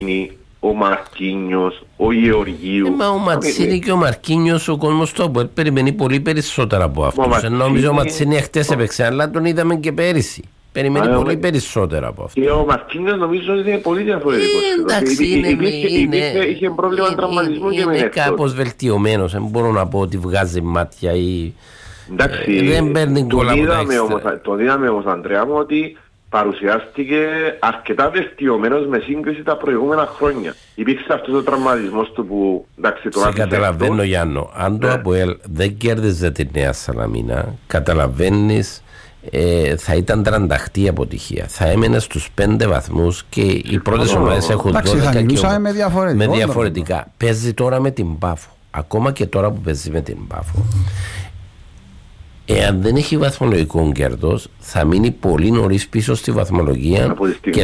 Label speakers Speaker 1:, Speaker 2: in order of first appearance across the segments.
Speaker 1: ο Μαρκίνιος, ο Γεωργίου.
Speaker 2: Μα ο Ματσίνη και ο Μαρκίνιος, ο κόσμος του ΑΠΟΕΛ περιμένει πολύ περισσότερα από αυτούς. Νόμιζα ο Ματσίνη χτες έπαιξε, αλλά τον είδαμε και πέρυσι. Περιμένει πολύ περισσότερα από αυτό.
Speaker 1: Και ο Μαρκίνιος νομίζω ότι είναι πολύ διαφορετικός.
Speaker 2: Εντάξει,
Speaker 1: είχε πρόβλημα τραυματισμού και με
Speaker 2: είναι κάπως βελτιωμένος. Δεν μπορώ να πω ότι βγάζει μάτια ή δεν παίρνει κόλλα από τα έξτρα.
Speaker 1: Το είδαμε όμως, Ανδρέα μου, ότι παρουσιάστηκε αρκετά βελτιωμένος με σύγκριση τα προηγούμενα χρόνια. Υπήρξε αυτός ο τραυματισμός του που, εντάξει, το
Speaker 2: σε καταλαβαίνω, Γιάννο. Αν το ΑΠΟΕΛ δεν κέρδιζε τη Νέα Σαλαμίνα, καταλαβαίνεις, θα ήταν τρανταχτή αποτυχία. Θα έμενε στους 5 βαθμούς και οι πρώτες ομάδες έχουν 12 και με διαφορετικά. Παίζει τώρα με την Πάφο. Ακόμα και τώρα που παίζει με την Πάφο, εάν δεν έχει βαθμολογικό κέρδος, θα μείνει πολύ νωρίς πίσω στη βαθμολογία και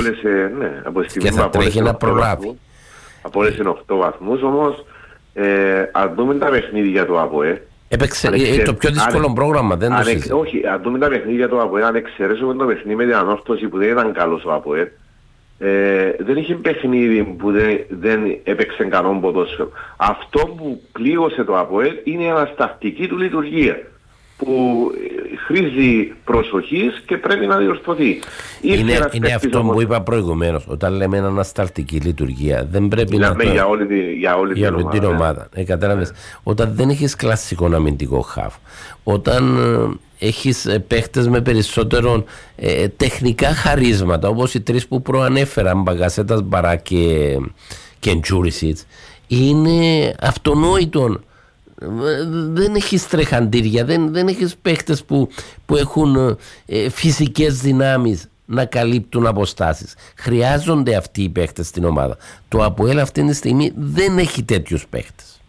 Speaker 2: θα τρέχει να προλάβει.
Speaker 1: Απόλυσε 8 βαθμούς, όμως αν δούμε τα παιχνίδια του ΑΠΟΕ,
Speaker 2: έπαιξε το πιο δύσκολο πρόγραμμα, δεν το συζητώ.
Speaker 1: Όχι, αν δούμε τα παιχνίδια του ΑΠΟΕ, αν εξαιρέσουμε το παιχνίδι με την Ανόρθωση που δεν ήταν καλός ο ΑΠΟΕ, δεν είχε παιχνίδι που δεν έπαιξε καλό ποδόσφαιρο. Αυτό που πλήγωσε το ΑΠΟΕ είναι η αναστατική του λειτουργία, που χρήζει προσοχής και πρέπει να διορθωθεί.
Speaker 2: Είναι αυτό που είπα προηγουμένως. Όταν λέμε ανασταλτική λειτουργία, δεν πρέπει να το...
Speaker 1: για όλη την ομάδα.
Speaker 2: Κατάλαβες. Όταν δεν έχεις κλασικό αμυντικό χαφ, όταν έχεις παίχτες με περισσότερο τεχνικά χαρίσματα, όπως οι τρεις που προανέφεραν, Μπαγκασέτας, Μπαρά και Ντζούρισιτς, είναι αυτονόητο. Δεν έχεις τρεχαντήρια, δεν έχεις παίχτες που έχουν φυσικές δυνάμεις να καλύπτουν αποστάσεις. Χρειάζονται αυτοί οι παίχτες στην ομάδα. Το ΑΠΟΕΛ αυτή τη στιγμή δεν έχει τέτοιους παίχτες.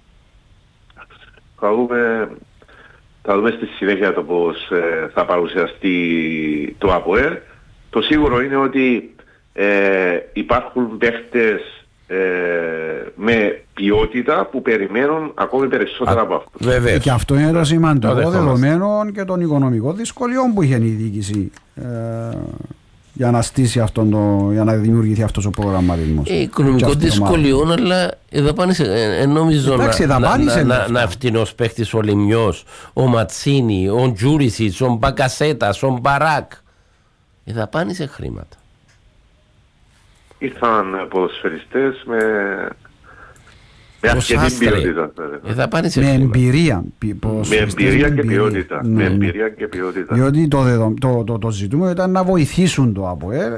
Speaker 1: Θα δούμε στη συνέχεια το πώς θα παρουσιαστεί το ΑΠΟΕΛ. Το σίγουρο είναι ότι υπάρχουν παίχτες με ποιότητα που περιμένουν ακόμη περισσότερα από αυτό.
Speaker 3: Βέβαια. Και αυτό είναι το σημαντικό δεδομένο και των οικονομικών δυσκολιών που είχε η διοίκηση για να στήσει για να δημιουργηθεί αυτός ο προγραμματισμός.
Speaker 2: Οικονομικών δυσκολιών, αλλά εδώ πάνε νομίζω να φτύνει ως παίχτης ο Λεμιός, ο Ματσίνη, ο Ντζούρισιτς, ο Μπακασέτας, ο Μπαράκ. Εδώ πάνε σε χρήματα.
Speaker 1: Ήρθαν ποδοσφαιριστές με αρκετή ποιότητα.
Speaker 3: Με εμπειρία.
Speaker 1: Με εμπειρία και ποιότητα. Με εμπειρία και ποιότητα.
Speaker 3: Διότι το ζητούμενο ήταν να βοηθήσουν το ΑΠΟΕΛ.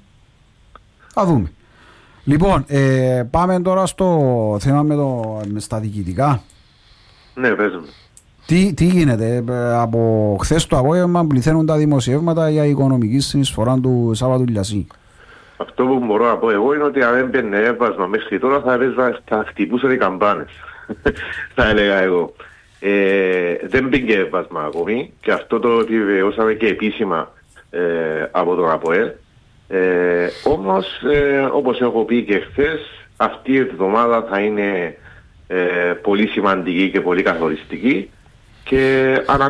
Speaker 3: Θα δούμε. Λοιπόν, πάμε τώρα στο θέμα στα διοικητικά.
Speaker 1: Ναι, παίζουμε.
Speaker 3: Τι γίνεται? Από χθες το απόγευμα πληθαίνουν τα δημοσιεύματα για οικονομική συνεισφορά του Σάββατου Λιασί.
Speaker 1: Αυτό που μπορώ να πω εγώ είναι ότι αν δεν μπαινε έβασμα μέχρι τώρα θα χτυπούσαν οι καμπάνες. Θα έλεγα εγώ. Δεν μπήκε έβασμα ακόμη και αυτό το επιβεβαιώσαμε και επίσημα από τον ΑΠΟΕΛ. Όμως, όπως έχω πει και χθες, αυτή η εβδομάδα θα είναι πολύ σημαντική και πολύ καθοριστική και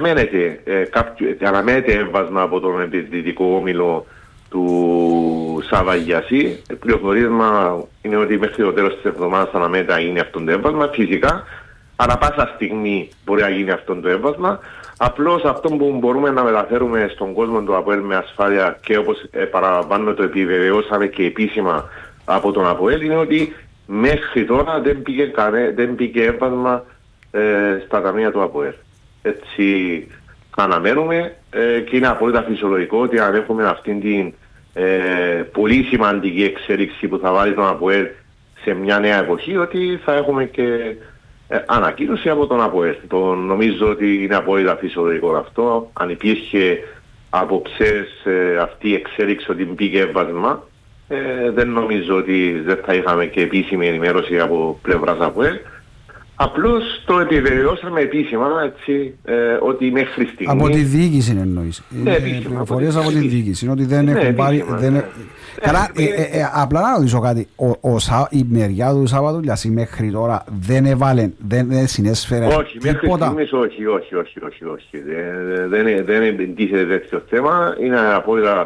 Speaker 1: αναμένεται έβασμα από τον επιδυτικό όμιλο του Σάβα Γιασί. Πληροφορίσμα είναι ότι μέχρι το τέλος της εβδομάδας αναμένεται να γίνει αυτό το έμβασμα. Φυσικά, ανά πάσα στιγμή μπορεί να γίνει αυτό το έμβασμα. Απλώς αυτό που μπορούμε να μεταφέρουμε στον κόσμο του ΑΠΟΕΛ με ασφάλεια και όπως παραλαμβάνουμε το επιβεβαιώσαμε και επίσημα από τον ΑΠΟΕΛ είναι ότι μέχρι τώρα δεν πήγε έμβασμα στα ταμεία του ΑΠΟΕΛ. Έτσι αναμένουμε και είναι απόλυτα φυσιολογικό ότι αν έχουμε αυτήν την πολύ σημαντική εξέλιξη που θα βάλει τον ΑΠΟΕΛ σε μια νέα εποχή, ότι θα έχουμε και ανακοίνωση από τον ΑΠΟΕΛ. Νομίζω ότι είναι απόλυτα φυσιολογικό αυτό. Αν υπήρχε απόψε αυτή η εξέλιξη ότι μπήκε έμβασμα, δεν νομίζω ότι δεν θα είχαμε και επίσημη ενημέρωση από πλευράς ΑΠΟΕΛ. Απλώς το επιβεβαιώσαμε επίσημα, έτσι, ότι μέχρι στιγμή...
Speaker 3: Από τη διοίκηση εννοείς.
Speaker 1: Ναι, επίσημα.
Speaker 3: Πληροφορίες από τη διοίκηση, ότι δεν έχουν πάρει... Καλά, απλά να ρωτήσω κάτι. Η μεριά του Σάββατου Λιασί μέχρι τώρα δεν έβαλε, δεν συνέσφερε τίποτα?
Speaker 1: Όχι, μέχρι στιγμής όχι. Δεν εντύχεται τέτοιο θέμα. Είναι απόλυτα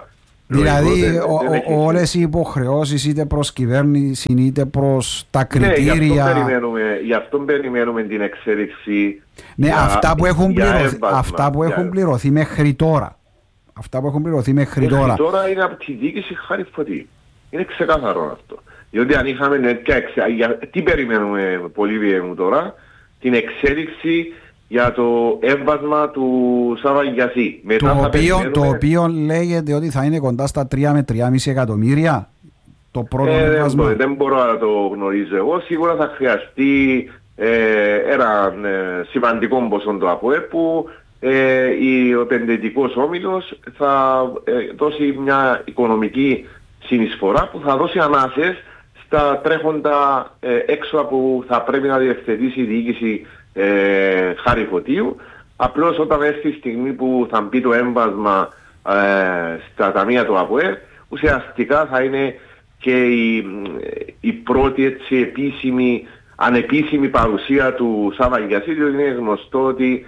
Speaker 3: Δηλαδή όλες οι υποχρεώσεις είτε προς κυβέρνηση είτε προς τα κριτήρια.
Speaker 1: Γι' αυτό περιμένουμε την εξέλιξη.
Speaker 3: Ναι, αυτά που έχουν πληρωθεί μέχρι τώρα. Αυτά που έχουν πληρωθεί μέχρι τώρα.
Speaker 1: Τώρα είναι από τη διοίκηση Χάρη Φωτή. Είναι ξεκάθαρο αυτό. Διότι αν είχαμε τι περιμένουμε πολύ βιαίμου τώρα, την εξέλιξη για το έμβασμα του Σαββαγιασί.
Speaker 3: Το οποίο λέγεται ότι θα είναι κοντά στα 3 με 3,5 εκατομμύρια το πρώτο έμβασμα.
Speaker 1: Δεν μπορώ να το γνωρίζω εγώ. Σίγουρα θα χρειαστεί ένα σημαντικό ποσό το ΑΠΟΕ που ο επενδυτικός όμιλος θα δώσει μια οικονομική συνεισφορά που θα δώσει ανάσες στα τρέχοντα έξοδα που θα πρέπει να διευθετήσει η διοίκηση Χάρη Φωτίου. Απλώς όταν έρθει η στιγμή που θα μπει το έμβασμα στα ταμεία του ΑΠΟΕ, ουσιαστικά θα είναι και η πρώτη έτσι επίσημη, ανεπίσημη παρουσία του Σαββαγιασί, διότι είναι γνωστό ότι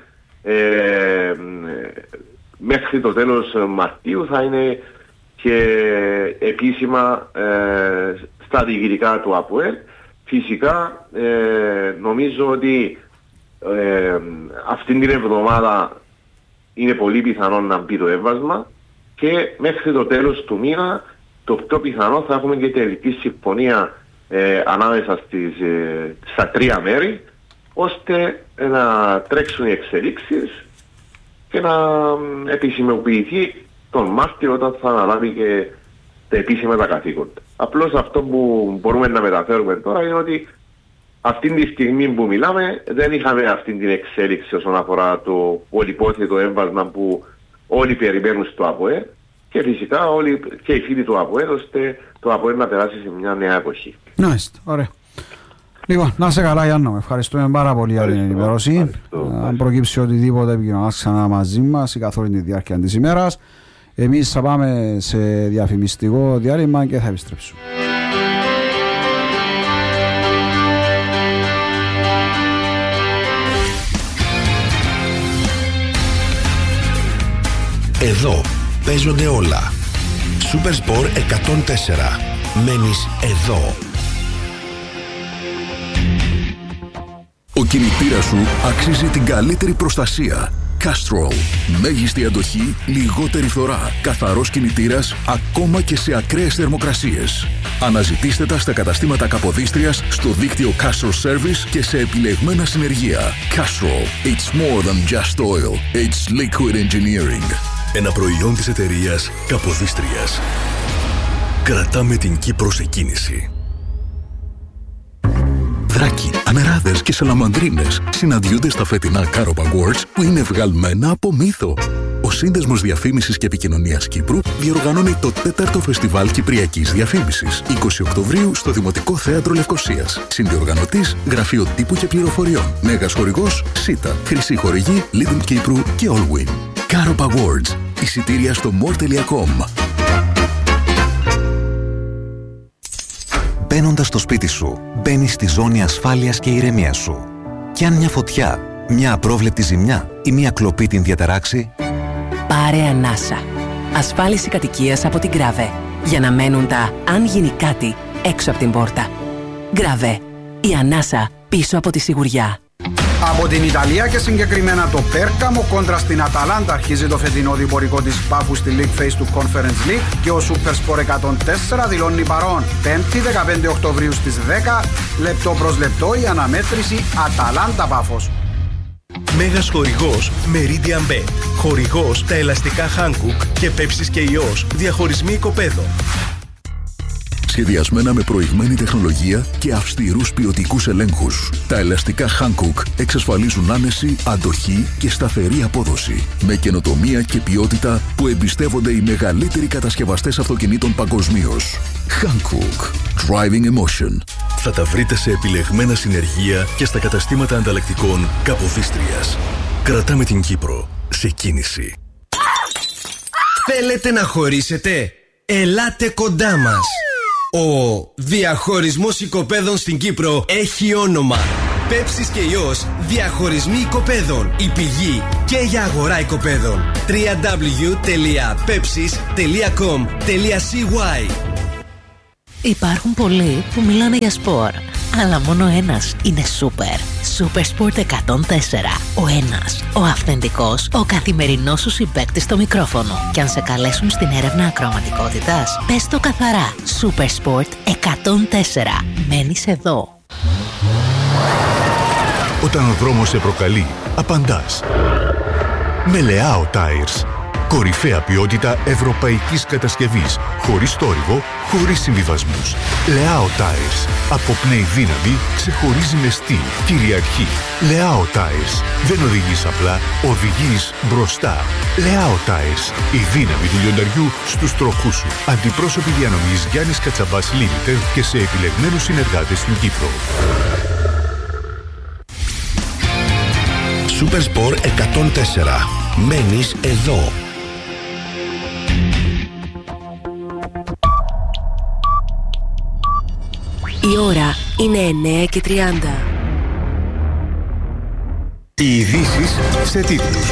Speaker 1: μέχρι το τέλος Μαρτίου θα είναι και επίσημα στα διοικητικά του ΑΠΟΕ. Φυσικά νομίζω ότι αυτήν την εβδομάδα είναι πολύ πιθανό να μπει το έμβασμα και μέχρι το τέλος του μήνα το πιο πιθανό θα έχουμε και τελική συμφωνία ανάμεσα στα 3 μέρη, ώστε να τρέξουν οι εξελίξεις και να επισημοποιηθεί τον Μάρτιο όταν θα αναλάβει και τα επίσημα τα καθήκοντα. Απλώς αυτό που μπορούμε να μεταφέρουμε τώρα είναι ότι αυτή τη στιγμή που μιλάμε δεν είχαμε αυτή την εξέλιξη όσον αφορά το πολυπόθετο έμβασμα που όλοι περιμένουν στο ΑΠΟΕ και φυσικά όλοι και οι φίλοι του ΑΠΟΕ, ώστε το ΑΠΟΕ να περάσει σε μια νέα εποχή.
Speaker 3: Μάλιστα, ωραία. Λοιπόν, να σε καλά Γιάννο, ευχαριστούμε πάρα πολύ για την ενημέρωση. Αν προκύψει οτιδήποτε επικοινωνάς ξανά μαζί μας ή καθ' όλη τη διάρκεια της ημέρας. Εμείς θα πάμε σε διαφημιστικό διάλειμμα και θα επιστρέψουμε.
Speaker 4: Εδώ παίζονται όλα. Super Sport 104. Μένεις εδώ. Ο κινητήρας σου αξίζει την καλύτερη προστασία. Castrol. Μέγιστη αντοχή, λιγότερη φθορά. Καθαρός κινητήρας ακόμα και σε ακραίες θερμοκρασίες. Αναζητήστε τα στα καταστήματα Καποδίστριας, στο δίκτυο Castrol Service και σε επιλεγμένα συνεργεία. Castrol. It's more than just oil. It's liquid engineering. Ένα προϊόν της εταιρείας Καποδίστριας. Κρατάμε την Κύπρο σε κίνηση. Δράκοι, ανεράδες και σαλαμανδρίνες συναντιούνται στα φετινά Carob Awards που είναι βγαλμένα από μύθο. Ο Σύνδεσμος Διαφήμισης και Επικοινωνίας Κύπρου διοργανώνει το 4ο Φεστιβάλ Κυπριακής Διαφήμισης, 20 Οκτωβρίου στο Δημοτικό Θέατρο Λευκωσίας. Συνδιοργανωτής Γραφείο Τύπου και Πληροφοριών. Μέγας χορηγός ΣΥΤΑ. Χρυσή χορηγή Lidl Κύπρου και Allwin. Carob Awards. Εισιτήρια στο more.com. Μπαίνοντας στο σπίτι σου, μπαίνεις στη ζώνη ασφάλειας και ηρεμίας σου. Κι αν μια φωτιά, μια απρόβλεπτη ζημιά ή μια κλοπή την διαταράξει,
Speaker 5: πάρε ανάσα. Ασφάλιση κατοικίας από την Grave. Για να μένουν τα «αν γίνει κάτι» έξω από την πόρτα. Grave. Η ανάσα πίσω από τη σιγουριά.
Speaker 3: Από την Ιταλία και συγκεκριμένα το Πέρκαμο κόντρα στην Αταλάντα αρχίζει το φετινό διπορικό της Πάφου στη League Phase του Conference League και ο Super Sport 104 δηλώνει παρόν. 5η 15 Οκτωβρίου στις 10, λεπτό προς λεπτό η αναμέτρηση Αταλάντα Πάφος.
Speaker 4: Μέγας χορηγός Meridian Bet. Χορηγός τα ελαστικά Hankook και Pepsi και ιός. Διαχωρισμοί οικοπαίδων. Σχεδιασμένα με προηγμένη τεχνολογία και αυστηρούς ποιοτικούς ελέγχους. Τα ελαστικά Hankook εξασφαλίζουν άνεση, αντοχή και σταθερή απόδοση. Με καινοτομία και ποιότητα που εμπιστεύονται οι μεγαλύτεροι κατασκευαστές αυτοκινήτων παγκοσμίως. Hankook. Driving Emotion. Θα τα βρείτε σε επιλεγμένα συνεργεία και στα καταστήματα ανταλλακτικών Καποδίστριας. Κρατάμε την Κύπρο σε κίνηση.
Speaker 6: Θέλετε να χωρίσετε? Ελάτε κοντά μας. Ο διαχωρισμός οικοπαίδων στην Κύπρο έχει όνομα. Πέψης και ιός, διαχωρισμοί οικοπαίδων. Η πηγή και για αγορά οικοπαίδων. www.pepsis.com.cy.
Speaker 7: Υπάρχουν πολλοί που μιλάνε για σπορ, αλλά μόνο ένας είναι σούπερ. Super Sport 104. Ο ένας, ο αυθεντικός, ο καθημερινός σου συμπαίκτης στο μικρόφωνο. Και αν σε καλέσουν στην έρευνα ακροαματικότητας, πες το καθαρά. Super Sport 104. Μένεις εδώ.
Speaker 4: Όταν ο δρόμος σε προκαλεί, απαντάς. Με Leao Tires. Κορυφαία ποιότητα ευρωπαϊκής κατασκευής. Χωρίς θόρυβο, χωρίς συμβιβασμούς. Leao Tires. Αποπνέει δύναμη, ξεχωρίζει με στυλ, κυριαρχεί. Leao Tires. Δεν οδηγείς απλά, οδηγείς μπροστά. Leao Tires. Η δύναμη του λιονταριού στους τροχούς σου. Αντιπρόσωποι διανομής Γιάννης Κατσαμπάς Limited και σε επιλεγμένους συνεργάτες στην Κύπρο.
Speaker 8: Super Sport 104. Μένεις εδώ.
Speaker 5: Η ώρα είναι 9:30.
Speaker 4: Οι ειδήσεις σε τίτλους.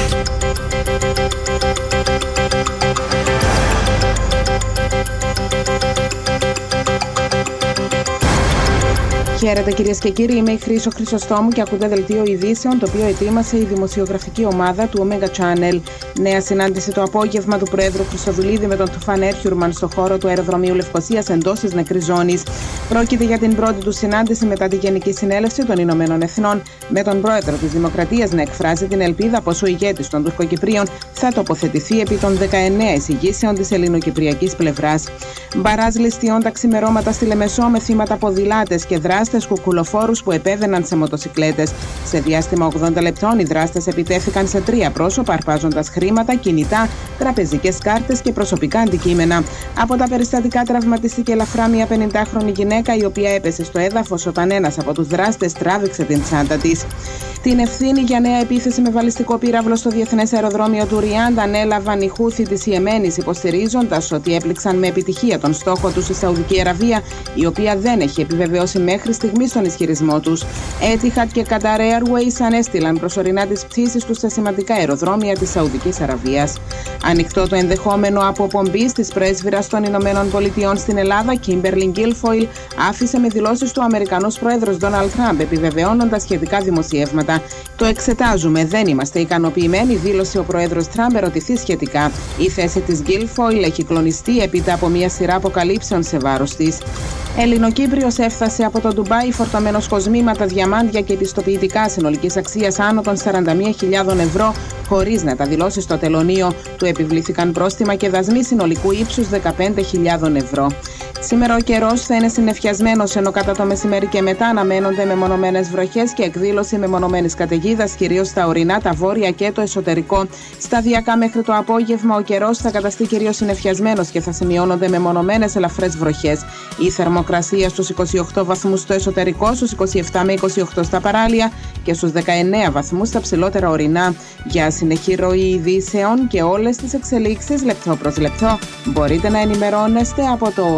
Speaker 9: Χαίρετε κυρίες και κύριοι, είμαι η Χρύσο Χρυσοστόμου και ακούτε δελτίο ειδήσεων το οποίο ετοίμασε η δημοσιογραφική ομάδα του Omega Channel. Νέα συνάντηση το απόγευμα του Προέδρου Χρυστοδουλίδη με τον Τουφάν Έρχιουρμαν στο χώρο του αεροδρομίου Λευκωσίας εντός της νεκρής ζώνης. Πρόκειται για την πρώτη του συνάντηση μετά τη Γενική Συνέλευση των Ηνωμένων Εθνών, με τον Πρόεδρο της Δημοκρατίας να εκφράζει την ελπίδα πως ο ηγέτης των Τουρκοκυπρίων θα τοποθετηθεί επί των 19 εισηγήσεων της ελληνοκυπριακής πλευράς. Μπαράζ ληστείων τα ξημερώματα στη Λεμεσό με θύματα ποδηλάτες και δράστες κουκουλοφόρους που επέβαιναν σε μοτοσικλέτες. Σε διάστημα 80 λεπτών οι δράστες επιτέθηκαν σε 3 πρόσωπα αρπάζοντας χρήματα, κινητά, τραπεζικές κάρτες και προσωπικά αντικείμενα. Από τα περιστατικά τραυματίστηκε ελαφρά μια 50χρονη γυναίκα η οποία έπεσε στο έδαφος όταν ένας από τους δράστες τράβηξε την τσάντα της. Την ευθύνη για νέα επίθεση με βαλιστικό πύραυλο στο διεθνές αεροδρόμιο του Ριάντ ανέλαβαν οι Χούθι της Ιεμένης, υποστηρίζοντας ότι έπληξαν με επιτυχία τον στόχο τους στη Σαουδική Αραβία, η οποία δεν έχει επιβεβαιώσει μέχρι στιγμής τον ισχυρισμό τους. Etihad και Qatar Airways ανέστειλαν προσωρινά τις πτήσεις τους σε σημαντικά αεροδρόμια της Σαουδικής Αραβίας. Ανοιχτό το ενδεχόμενο αποπομπής της πρέσβυρας των Ηνωμένων Πολιτειών στην Ελλάδα, Kimberly Guilfoyle, άφησε με δηλώσεις του Αμερικανός Πρόεδρος Ντόναλντ Τραμπ, επιβεβαιώνοντας σχετικά δημοσιεύματα. Το εξετάζουμε, δεν είμαστε ικανοποιημένοι, δήλωσε ο Πρόεδρος Τραμπ ερωτηθεί σχετικά. Η θέση της Guilfoyle έχει κλονιστεί έπειτα από μια σειρά αποκαλύψεων σε βάρος της. Ελληνοκύπριος έφτασε από το Ντουμπάι φορτωμένος κοσμήματα, διαμάντια και επιστοποιητικά συνολικής αξίας άνω των 41.000 ευρώ, χωρίς να τα δηλώσει στο τελωνείο. Του επιβλήθηκαν πρόστιμα και δασμοί συνολικού ύψους 15.000 ευρώ. Σήμερα ο καιρός θα είναι συννεφιασμένος, ενώ κατά το μεσημέρι και μετά αναμένονται μεμονωμένες βροχές και εκδήλωση μεμονωμένης καταιγίδας, κυρίως στα ορεινά, τα βόρεια και το εσωτερικό. Σταδιακά μέχρι το απόγευμα ο καιρός θα καταστεί κυρίως συννεφιασμένος και θα σημειώνονται μεμονωμένες ελαφρές βροχές. Η θερμοκρασία στους 28 βαθμούς στο εσωτερικό, στους 27 με 28 στα παράλια και στους 19 βαθμούς στα ψηλότερα ορεινά. Για συνεχή ροή ειδήσεων και όλες τις εξελίξεις λεπτό προς λεπτό μπορείτε να ενημερώνεστε από το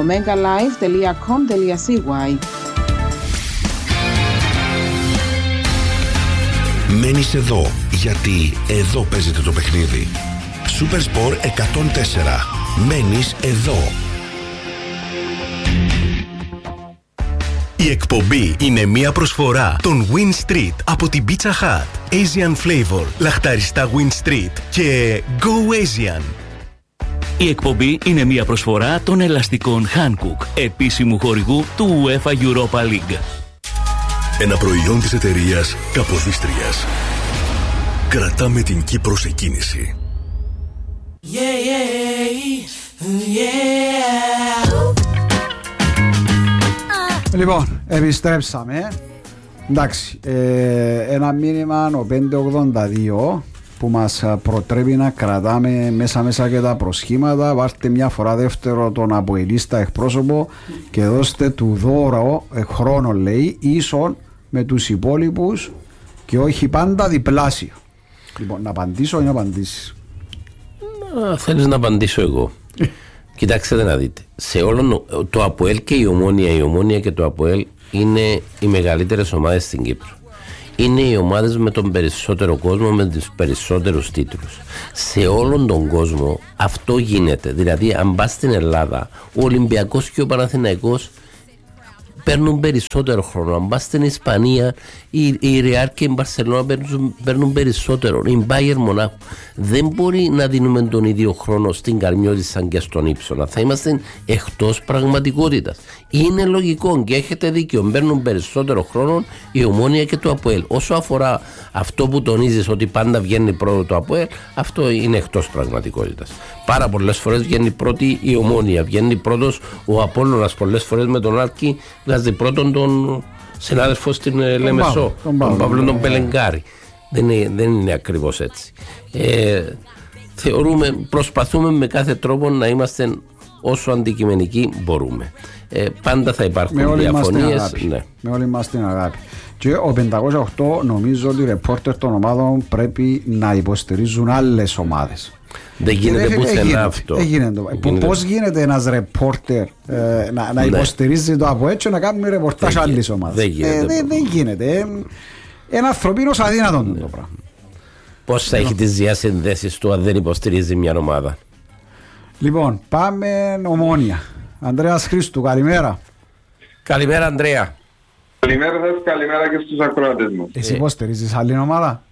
Speaker 9: omegalive.com.cy.
Speaker 8: Μένεις εδώ, γιατί εδώ παίζεται το παιχνίδι. Super Sport 104. Μένεις εδώ.
Speaker 10: Η εκπομπή είναι μια προσφορά των Win Street από την Pizza Hut, Asian Flavor, λαχταριστά Win Street και Go Asian.
Speaker 11: Η εκπομπή είναι μια προσφορά των ελαστικών Hankook, επίσημου χορηγού του UEFA Europa League.
Speaker 4: Ένα προϊόν της εταιρείας Καποδίστριας. Κρατάμε την Κύπρο σε κίνηση.
Speaker 3: Λοιπόν, επιστρέψαμε. Εντάξει, ένα μήνυμα ο 582 που μας προτρέπει να κρατάμε μέσα και τα προσχήματα. Βάλτε μια φορά δεύτερο τον αποελίστα εκπρόσωπο και δώστε του δώρο χρόνο, λέει, ίσον με τους υπόλοιπους και όχι πάντα διπλάσιο. Λοιπόν, να απαντήσω ή να απαντήσεις?
Speaker 2: Θέλεις να απαντήσω εγώ? Κοιτάξτε να δείτε, σε όλο το ΑΠΟΕΛ και η Ομόνια και το ΑΠΟΕΛ είναι οι μεγαλύτερες ομάδες στην Κύπρο. είναι οι ομάδες με τον περισσότερο κόσμο, με τους περισσότερους τίτλους. Σε όλον τον κόσμο αυτό γίνεται. Δηλαδή, αν πας στην Ελλάδα, ο Ολυμπιακός και ο Παναθηναϊκός παίρνουν περισσότερο χρόνο. Αν πας στην Ισπανία, η Ρεάλ και η Μπαρσελόνα παίρνουν περισσότερο. Η Μπάγερ Μονάχου. Δεν μπορεί να δίνουμε τον ίδιο χρόνο στην Καρμιώτη σαν και στον Ύψονα. Θα είμαστε εκτός πραγματικότητας. Είναι λογικό και έχετε δίκιο. Παίρνουν περισσότερο χρόνο η Ομόνοια και το ΑΠΟΕΛ. Όσο αφορά αυτό που τονίζεις ότι πάντα βγαίνει πρώτο το ΑΠΟΕΛ, αυτό είναι εκτός πραγματικότητας. Πάρα πολλές φορές βγαίνει πρώτη η Ομόνοια, βγαίνει πρώτος ο Απόλλωνας πολλές φορές με τον Άλκη, βγάζει πρώτον τον συνάδελφο στην Λεμεσό, τον Παύλο τον Πελεγκάρη. Δεν είναι ακριβώς έτσι. Προσπαθούμε με κάθε τρόπο να είμαστε όσο αντικειμενικοί μπορούμε. Πάντα θα υπάρχουν διαφωνίες.
Speaker 3: Ναι. Με όλη μας την αγάπη. Και ο 508 νομίζω ότι οι ρεπόρτερ των ομάδων πρέπει να υποστηρίζουν άλλες ομάδες.
Speaker 2: Δεν γίνεται πουθενά αυτό.
Speaker 3: Πώς γίνεται ένας ρεπόρτερ να υποστηρίζει το από έτσι να κάνει ρεπορτάζ άλλης ομάδας? Δεν γίνεται. Είναι ανθρωπίνως αδύνατο το πράγμα.
Speaker 2: Πώς θα έχει τις διασυνδέσεις του αν δεν υποστηρίζει μια ομάδα?
Speaker 3: Λοιπόν, πάμε Ομόνοια. Ανδρέας Χρήστου, καλημέρα.
Speaker 2: Καλημέρα, Ανδρέα.
Speaker 12: Καλημέρα σας, καλημέρα και στους ακροατές μου.
Speaker 3: Εσύ υποστηρίζεις άλλη ομάδα?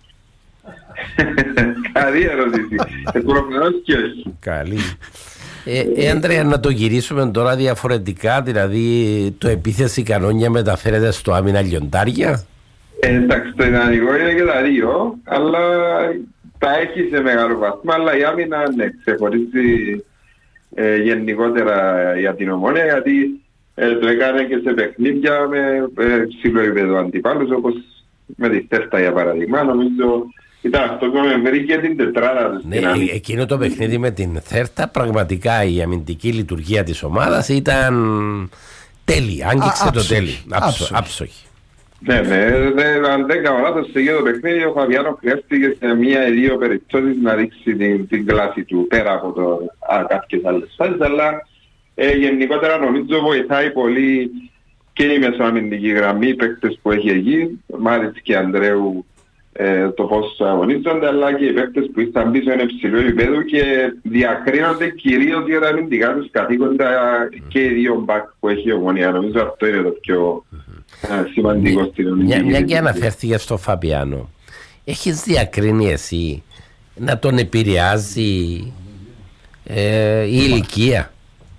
Speaker 12: Καλή ερώτηση. Προφανώς και όχι.
Speaker 2: Καλή. Ανδρέα, να το γυρίσουμε τώρα διαφορετικά, δηλαδή το επίθεση κανόνια μεταφέρεται στο άμυνα λιοντάρια.
Speaker 12: Εντάξει, το ιδανικό είναι και τα δύο, αλλά τα έχει σε μεγάλο βαθμό, αλλά η άμυνα ναι, ξεχωρίζει γενικότερα για την Ομόνοια, γιατί το έκανε και σε παιχνίδια με ψηλό επίπεδο αντιπάλους, όπως με τη Θέρτα για παράδειγμα. Νομίζω ήταν αυτό που με βρήκε την τετράδα του.
Speaker 2: Ναι, εκείνο το παιχνίδι με την Θέρτα, πραγματικά η αμυντική λειτουργία της ομάδας ήταν τέλεια. Άγγιξε το τέλειο. Άψογη.
Speaker 12: Ναι, αν δεν κάνω λάθος, σε εκείνο το παιχνίδι ο Φαβιάνο χρειάστηκε σε μία ή δύο περιπτώσεις να ρίξει την κλάση του πέρα από κάποιες άλλες φάσεις, αλλά γενικότερα νομίζω βοηθάει πολύ και η μεσοαμυντική γραμμή, οι παίκτες που έχει εκεί, Μάριτς και Ανδρέου, το πώς αγωνίζονται, αλλά και οι παίκτες που ήρθαν πίσω είναι ψηλό επίπεδο και διακρίνονται κυρίως για τα αμυντικά τους καθήκοντα και οι δύο μπακ που έχει η Ομόνοια. Νομίζω αυτό είναι το πιο σημαντικό στην Ομόνοια.
Speaker 2: Μια και αναφέρθηκε στο Φαπιάνο, έχεις διακρίνει εσύ να τον επηρεάζει η ηλικία?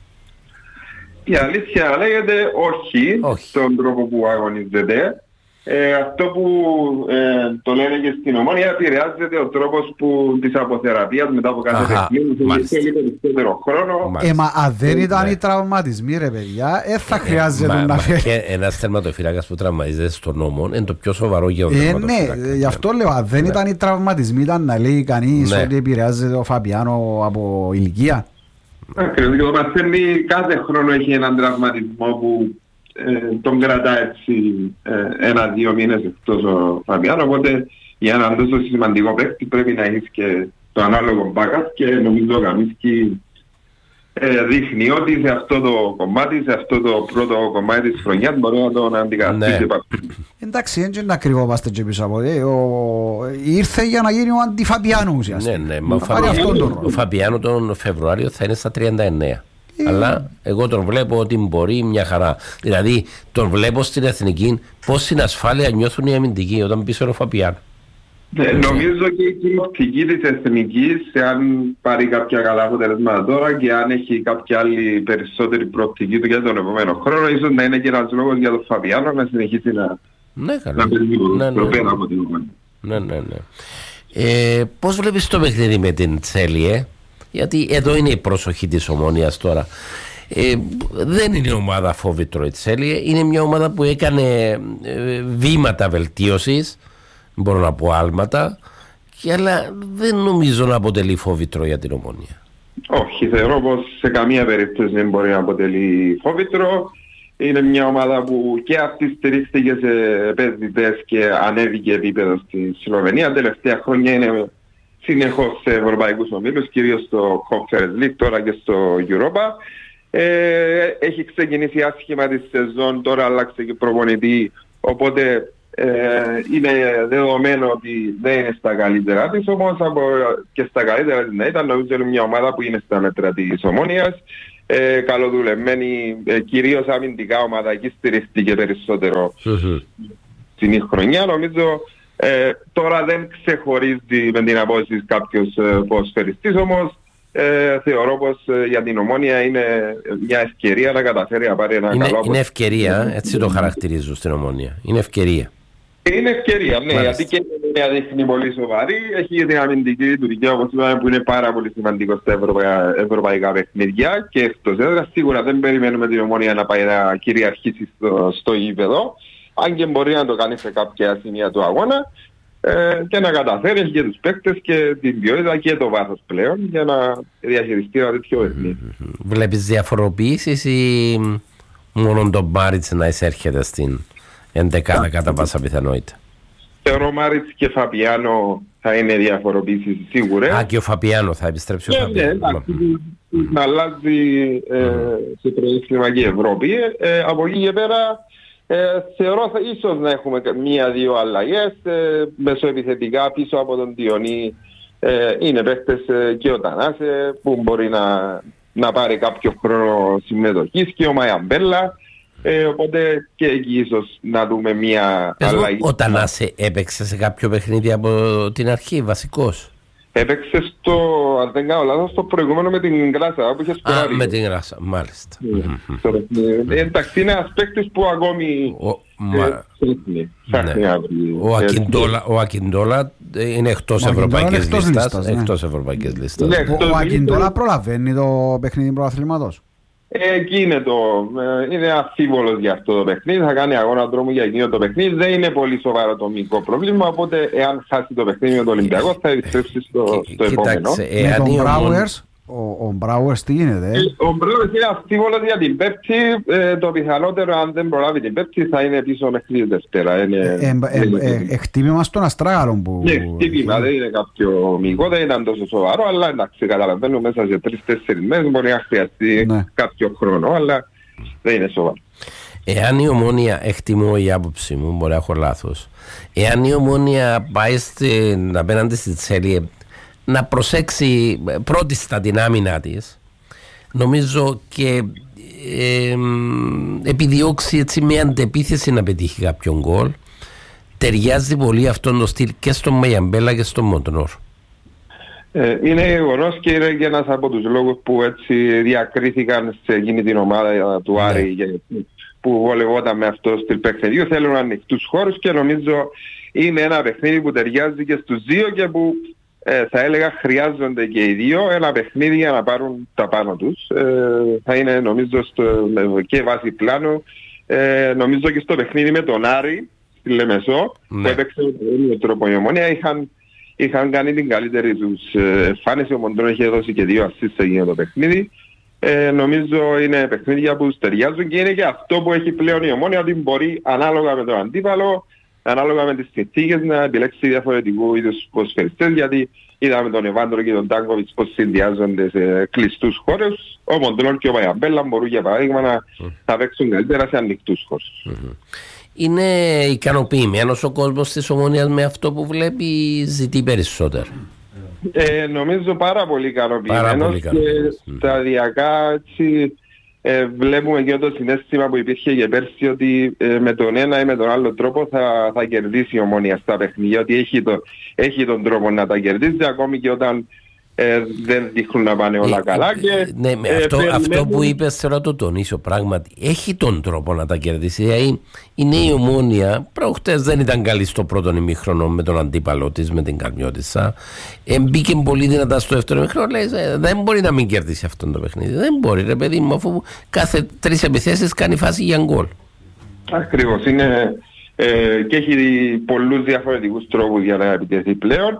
Speaker 12: Η αλήθεια λέγεται όχι. Στον τρόπο που αγωνίζεται. Αυτό που το λένε και στην Ομόνοια, επηρεάζεται ο τρόπος της αποθεραπείας μετά από κάθε παιχνίδι, θέλει περισσότερο χρόνο.
Speaker 3: Μα αν δεν ήταν οι τραυματισμοί ρε παιδιά, θα χρειάζεται να φέρει.
Speaker 2: Ένας θερματοφύλακας που τραυματίζεται στον νόμο είναι το πιο σοβαρό για τον θερματοφύλακα.
Speaker 3: Ναι, γι' αυτό λέω, αν δεν ήταν οι τραυματισμοί, ήταν να λέει κανείς ότι επηρεάζεται ο Φαπιάνο από ηλικία.
Speaker 12: Ακριβώς, και το μαθαίνει κάθε χρόνο έχει έναν τραυματισμό που τον κρατά έτσι 1-2 μήνες εκτός ο Φαβιάνο, οπότε για έναν τόσο σημαντικό παίκτη πρέπει να έχεις και το ανάλογο backup και νομίζω ο Καμίσκι δείχνει ότι σε αυτό το κομμάτι, σε αυτό το πρώτο κομμάτι της χρονιάς μπορεί να τον αντικαταστήσει.
Speaker 3: Εντάξει, έτσι να κρυβόμαστε και πίσω από ήρθε για να γίνει ο αντιφαπιάνο ουσιαστικά.
Speaker 2: Ναι, ο Φαπιάνο τον Φεβρουάριο θα είναι στα 39. Αλλά εγώ τον βλέπω ότι μπορεί μια χαρά. Δηλαδή τον βλέπω στην εθνική πόση ασφάλεια νιώθουν οι αμυντικοί όταν πίσω ο Φαπιάνο.
Speaker 12: Νομίζω και η κοινοπτική της εθνικής, αν πάρει κάποια καλά αποτελέσματα τώρα και αν έχει κάποια άλλη περισσότερη προοπτική του για τον επόμενο χρόνο, ίσως να είναι και ένας λόγος για τον Φαπιάνο να συνεχίσει να παίζει προπέρα από την ομάδα.
Speaker 2: Ναι. Πώς βλέπεις το παιχνίδι με την Τσέλιε? Γιατί εδώ είναι η προσοχή της Ομόνοιας τώρα. Δεν είναι ομάδα φόβητρο η Τσέλιε. Είναι μια ομάδα που έκανε βήματα βελτίωσης, μπορώ να πω άλματα, αλλά δεν νομίζω να αποτελεί φόβητρο για την Ομόνια.
Speaker 12: Όχι, θεωρώ πως σε καμία περίπτωση δεν μπορεί να αποτελεί φόβητρο. Είναι μια ομάδα που και αυτή στηρίχθηκε σε επενδυτές και ανέβηκε επίπεδο στη Σλοβενία. Τελευταία χρόνια είναι συνεχώς σε ευρωπαϊκούς ομίλους, κυρίως στο Conference League, τώρα και στο Europa. Έχει ξεκινήσει άσχημα τη σεζόν, τώρα άλλαξε και προπονητή, οπότε είναι δεδομένο ότι δεν είναι στα καλύτερα της, όμως και στα καλύτερα της να ήταν, νομίζω είναι μια ομάδα που είναι στα μέτρα της Ομόνοιας, καλοδουλευμένη, κυρίως αμυντικά ομάδα, εκεί στηριχτήκε περισσότερο στην χρονιά. Νομίζω τώρα δεν ξεχωρίζει με την απόσταση κάποιος ποδοσφαιριστής, όμως θεωρώ πως για την Ομόνια είναι μια ευκαιρία να καταφέρει να πάρει ένα καλό. Είναι ευκαιρία,
Speaker 2: έτσι το χαρακτηρίζω στην Ομόνια. Είναι ευκαιρία.
Speaker 12: Είναι ευκαιρία, ναι, γιατί και η Ομόνια δείχνει πολύ σοβαρή. Έχει την αμυντική λειτουργία, όπως είπαμε, που είναι πάρα πολύ σημαντικό στα ευρωπαϊκά παιχνίδια και εκτός έδρας. Σίγουρα δεν περιμένουμε την Ομόνια να πάει να κυριαρχήσει στο γήπεδο, αν και μπορεί να το κάνει σε κάποια σημεία του αγώνα. Και να καταφέρει, έχει και τους παίκτες και την ποιότητα και το βάθος πλέον για να διαχειριστεί ένα τέτοιο παιχνίδι.
Speaker 2: Βλέπεις διαφοροποιήσεις ή μόνο τον Μάριτς να εισέρχεται στην 11 κατά πάσα πιθανότητα?
Speaker 12: Θεωρώ Μάριτς και Φαπιάνο θα είναι διαφοροποιήσεις σίγουρα.
Speaker 2: Και ο Φαπιάνο θα επιστρέψει ο Φαπιάνο.
Speaker 12: Να αλλάζει σε προηγούμενη Ευρώπη. Από εκεί και πέρα θεωρώ ίσως να έχουμε μία-δύο αλλαγές μεσοεπιθετικά πίσω από τον Διονύ. Είναι παίχτες και ο Τανάσε που μπορεί να πάρει κάποιο χρόνο συμμετοχής και ο Μαϊαμπέλα, οπότε και εκεί ίσως να δούμε μία αλλαγή.
Speaker 2: Ο Τανάσε έπαιξε σε κάποιο παιχνίδι από την αρχή βασικός?
Speaker 12: Έπαιξε αν δεν κάνω λάθος, στο προηγούμενο με την Γράσα που είχε σκοράρει.
Speaker 2: Με την Γράσα, μάλιστα.
Speaker 12: Εντάξει, είναι ένας παίκτης που ακόμη
Speaker 2: ο Ακιντόλα είναι εκτός ευρωπαϊκής λίστας.
Speaker 3: Ο Ακιντόλα προλαβαίνει το παιχνίδι πρωταθλήματος?
Speaker 12: Εκεί είναι αμφίβολος για αυτό το παιχνίδι, θα κάνει αγώνα δρόμου για εκείνο το παιχνίδι, δεν είναι πολύ σοβαρό το μικρό πρόβλημα, οπότε εάν χάσει το παιχνίδι με το Ολυμπιακό θα επιστρέψει στο επόμενο.
Speaker 3: Με τον Μπράουερς, ο Μπράουερς τι γίνεται?
Speaker 12: Ο Μπράουερς είναι αμφίβολος για την Πέμπτη, το πιθανότερο αν δεν προλάβει την Πέμπτη θα είναι πίσω μέχρι τη Δευτέρα.
Speaker 3: Χτύπημα στον Αστράγαλο που...
Speaker 12: Ναι, χτύπημα, δεν είναι κάποιο μικρό, δεν ήταν τόσο σοβαρό, αλλά εντάξει, καταλαβαίνω μέσα σε 3-4 μέρες μπορεί να χρειαστεί κάποιο χρόνο, αλλά δεν είναι σοβαρό.
Speaker 2: Εάν η Ομόνια, εκτιμώ η άποψη μου, μπορεί να έχω λάθος, εάν η Ομόνια πάει απέναντι στη Τσέλιε να προσέξει πρώτη στα την άμυνα της, νομίζω, και επιδιώξει έτσι μια αντεπίθεση να πετύχει κάποιον γκολ, ταιριάζει πολύ αυτόν το στυλ και στον Μαϊαμπέλα και στον Μοντνόρ.
Speaker 12: Είναι γεγονός και είναι και ένας από τους λόγους που έτσι διακρίθηκαν σε εκείνη την ομάδα του Άρη που βολευόταν με αυτό στυλ παιχνιδιού. Θέλουν ανοιχτούς χώρους και νομίζω είναι ένα παιχνίδι που ταιριάζει και στους δύο και που θα έλεγα χρειάζονται και οι δύο ένα παιχνίδι για να πάρουν τα πάνω τους. Θα είναι νομίζω και βάση πλάνου, νομίζω και στο παιχνίδι με τον Άρη στη Λεμεσό που έπαιξε με τρόπο η Ομόνια είχαν κάνει την καλύτερη τους εμφάνιση. Ο Μοντρό είχε δώσει και 2 ασίστ σε εκείνο το παιχνίδι. Νομίζω είναι παιχνίδια που ταιριάζουν και είναι και αυτό που έχει πλέον η Ομόνια, ότι μπορεί ανάλογα με τον αντίπαλο, ανάλογα με τις συνθήκες να επιλέξει διαφορετικού είδους ποδοσφαιριστές, γιατί είδαμε τον Εβάντρο και τον Τάγκοβιτς πως συνδυάζονται σε κλειστούς χώρους. Ο Μοντρό και ο Μαϊαμπέλα μπορούν για παράδειγμα να παίξουν καλύτερα σε ανοιχτούς χώρους.
Speaker 2: Είναι ικανοποιημένος ο κόσμος της Ομόνοιας με αυτό που βλέπει, ζητεί περισσότερο?
Speaker 12: Νομίζω πάρα πολύ ικανοποιημένος και σταδιακά έτσι βλέπουμε και το συναίσθημα που υπήρχε και πέρσι ότι με τον ένα ή με τον άλλο τρόπο θα κερδίσει η Ομόνια στα παιχνίδια, ότι έχει τον τρόπο να τα κερδίσει ακόμη και όταν δεν δείχνουν να πάνε όλα καλά. Και,
Speaker 2: ναι, αυτό που είπες θέλω να το τονίσω, πράγματι έχει τον τρόπο να τα κερδίσει. Είναι η Ομόνια, προχτές δεν ήταν καλή στο πρώτο ημίχρονο με τον αντίπαλο της, με την Καρμιώτισσα, μπήκε πολύ δυνατά στο δεύτερο ημίχρονο, λέει δεν μπορεί να μην κερδίσει αυτό το παιχνίδι, δεν μπορεί ρε παιδί μου, αφού κάθε 3 επιθέσεις κάνει φάση για γκολ.
Speaker 12: Ακριβώς, είναι και έχει πολλούς διαφορετικούς τρόπους για να επιτεθεί πλέον.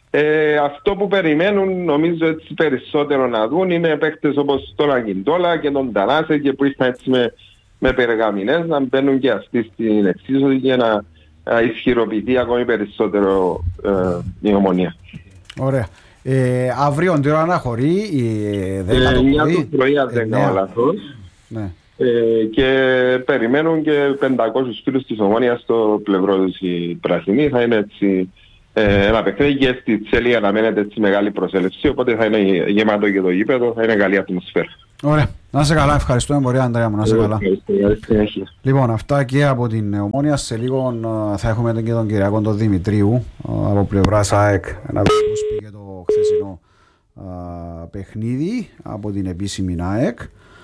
Speaker 12: Αυτό που περιμένουν νομίζω έτσι περισσότερο να δουν είναι παίκτες όπως τον Ακιντόλα και τον Τανάσε και που ήρθαν έτσι με περγαμηνές να μπαίνουν και αυτοί στην εξίσωση για να ισχυροποιηθεί ακόμη περισσότερο η Ομονία.
Speaker 3: Ωραία. Αύριο την ώρα αναχωρεί η 10 το πρωί.
Speaker 12: Το πρωί αν δεν κάνω λάθος.
Speaker 3: Ναι.
Speaker 12: Και περιμένουν και 500 φίλους της Ομόνοιας στο πλευρό τους οι πράσινοι. Θα είναι έτσι ένα παιχνίδι και στη Τσέλη αναμένεται έτσι μεγάλη προσέλευση, οπότε θα είναι γεμάτο και το γήπεδο, θα είναι καλή ατμοσφαίρα.
Speaker 3: Ωραία. Να είσαι καλά, ευχαριστούμε πολύ Ανδρέα μου, να είσαι καλά. Λοιπόν, αυτά και από την Ομόνια. Σε λίγο θα έχουμε και τον Κυριακό τον Δημητρίου από πλευράς ΑΕΚ, να δούμε πώς πήγε το χθεσινό παιχνίδι από την επίσημη ΑΕΚ.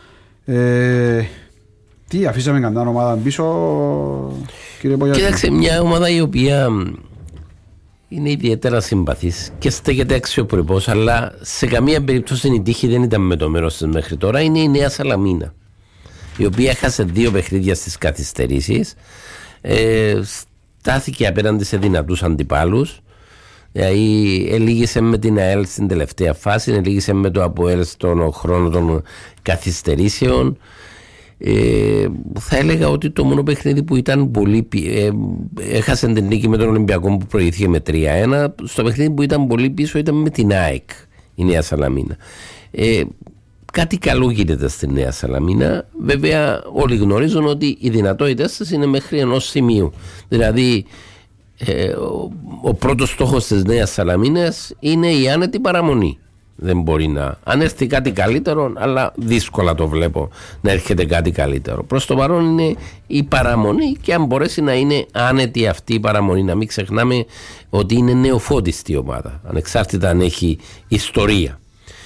Speaker 3: Τι, αφήσαμε καμιά ομάδα πίσω, κύριε Πογιάκη?
Speaker 2: Κοίταξε, μια ομάδα η οποία είναι ιδιαίτερα συμπαθής και στέκεται αξιοπρεπώς, αλλά σε καμία περίπτωση η τύχη δεν ήταν με το μέρος της μέχρι τώρα. Είναι η Νέα Σαλαμίνα, η οποία έχασε 2 παιχνίδια στις καθυστερήσεις, στάθηκε απέναντι σε δυνατούς αντιπάλους. Δηλαδή ελήγησε με την ΑΕΛ στην τελευταία φάση, ελήγησε με το ΑΠΟΕΛ στον χρόνο των καθυστερήσεων. Θα έλεγα ότι το μόνο παιχνίδι που ήταν πολύ έχασε την νίκη με τον Ολυμπιακό που προηγήθηκε με 3-1. Στο παιχνίδι που ήταν πολύ πίσω ήταν με την ΑΕΚ, η Νέα Σαλαμίνα. Κάτι καλό γίνεται στη Νέα Σαλαμίνα. Βέβαια όλοι γνωρίζουν ότι οι δυνατότητες της είναι μέχρι ενός σημείου. Δηλαδή ο πρώτος στόχος της Νέας Σαλαμίνας είναι η άνετη παραμονή. Δεν μπορεί να... Αν έρθει κάτι καλύτερο, αλλά δύσκολα το βλέπω να έρχεται κάτι καλύτερο. Προς το παρόν είναι η παραμονή, και αν μπορέσει να είναι άνετη αυτή η παραμονή. Να μην ξεχνάμε ότι είναι νεοφώτιστη ομάδα, ανεξάρτητα αν έχει ιστορία.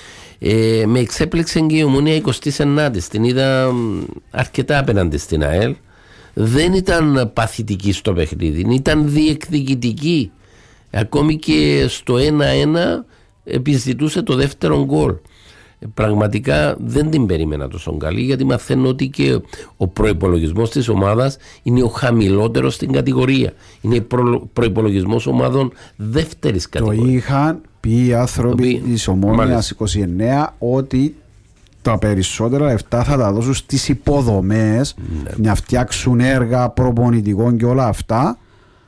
Speaker 2: Με εξέπληξε και η Ομονία 29η. Την είδα αρκετά απέναντι στην ΑΕΛ. Δεν ήταν παθητική στο παιχνίδι, ήταν διεκδικητική. Ακόμη και στο 1-1 επιζητούσε το δεύτερο γκολ. Πραγματικά δεν την περίμενα τόσο καλή, γιατί μαθαίνω ότι και ο προϋπολογισμός της ομάδας είναι ο χαμηλότερος στην κατηγορία. Είναι προϋπολογισμός ομάδων δεύτερης κατηγορίας. Το
Speaker 3: είχαν πει οι άνθρωποι της Ομόνοιας 29 ότι τα περισσότερα λεφτά θα τα δώσουν στις υποδομές, να φτιάξουν έργα προπονητικών και όλα αυτά,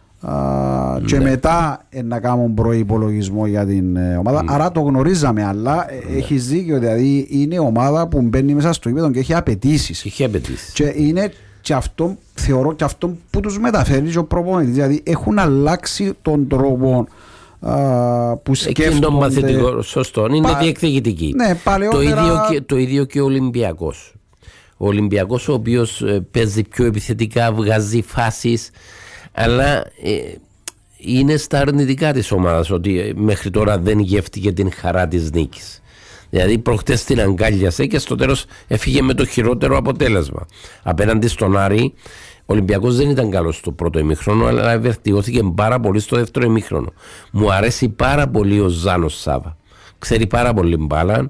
Speaker 3: και μετά να κάνουν προϋπολογισμό για την ομάδα. Άρα το γνωρίζαμε, αλλά έχεις δίκιο, δηλαδή είναι ομάδα που μπαίνει μέσα στο γήπεδο και έχει απαιτήσεις. Και είναι και αυτό, θεωρώ, και αυτό που τους μεταφέρει και ο προπονητής, δηλαδή έχουν αλλάξει τον τρόπο που σκέφτονται. Τον
Speaker 2: παθητικό, σωστό, είναι διεκδικητική.
Speaker 3: Ναι,
Speaker 2: το ίδιο και ο Ολυμπιακός. Ο Ολυμπιακός, ο οποίος παίζει πιο επιθετικά, βγάζει φάσεις, αλλά είναι στα αρνητικά της ομάδας, ότι μέχρι τώρα δεν γεύτηκε την χαρά της νίκης. Δηλαδή προχτές την αγκάλιασε και στο τέλος έφυγε με το χειρότερο αποτέλεσμα. Απέναντι στον Άρη, ο Ολυμπιακός δεν ήταν καλός στο πρώτο ημίχρονο, αλλά βελτιώθηκε πάρα πολύ στο δεύτερο ημίχρονο. Μου αρέσει πάρα πολύ ο Ζάνος Σάβα. Ξέρει πάρα πολύ μπάλα.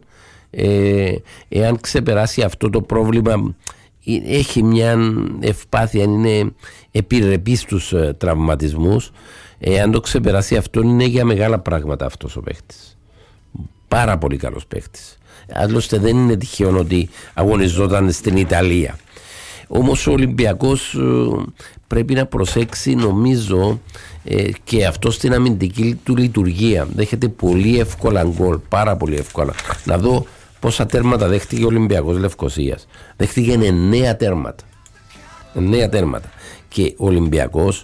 Speaker 2: Εάν ξεπεράσει αυτό το πρόβλημα, έχει μια ευπάθεια, είναι επιρρεπής στους τραυματισμούς. Εάν το ξεπεράσει αυτό, είναι για μεγάλα πράγματα αυτός ο παίχτης. Πάρα πολύ καλός παίχτης. Άλλωστε δεν είναι τυχαίο ότι αγωνιζόταν στην Ιταλία. Όμως ο Ολυμπιακός πρέπει να προσέξει, νομίζω, και αυτό στην αμυντική του λειτουργία. Δέχεται πολύ εύκολα γκολ, πάρα πολύ εύκολα. Να δω πόσα τέρματα δέχτηκε ο Ολυμπιακός Λευκωσίας. Δέχτηκε 9 τέρματα. 9 τέρματα. Και ο Ολυμπιακός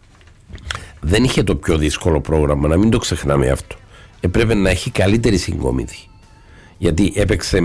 Speaker 2: δεν είχε το πιο δύσκολο πρόγραμμα, να μην το ξεχνάμε αυτό. Έπρεπε να έχει καλύτερη συγκομιδή. Γιατί έπαιξε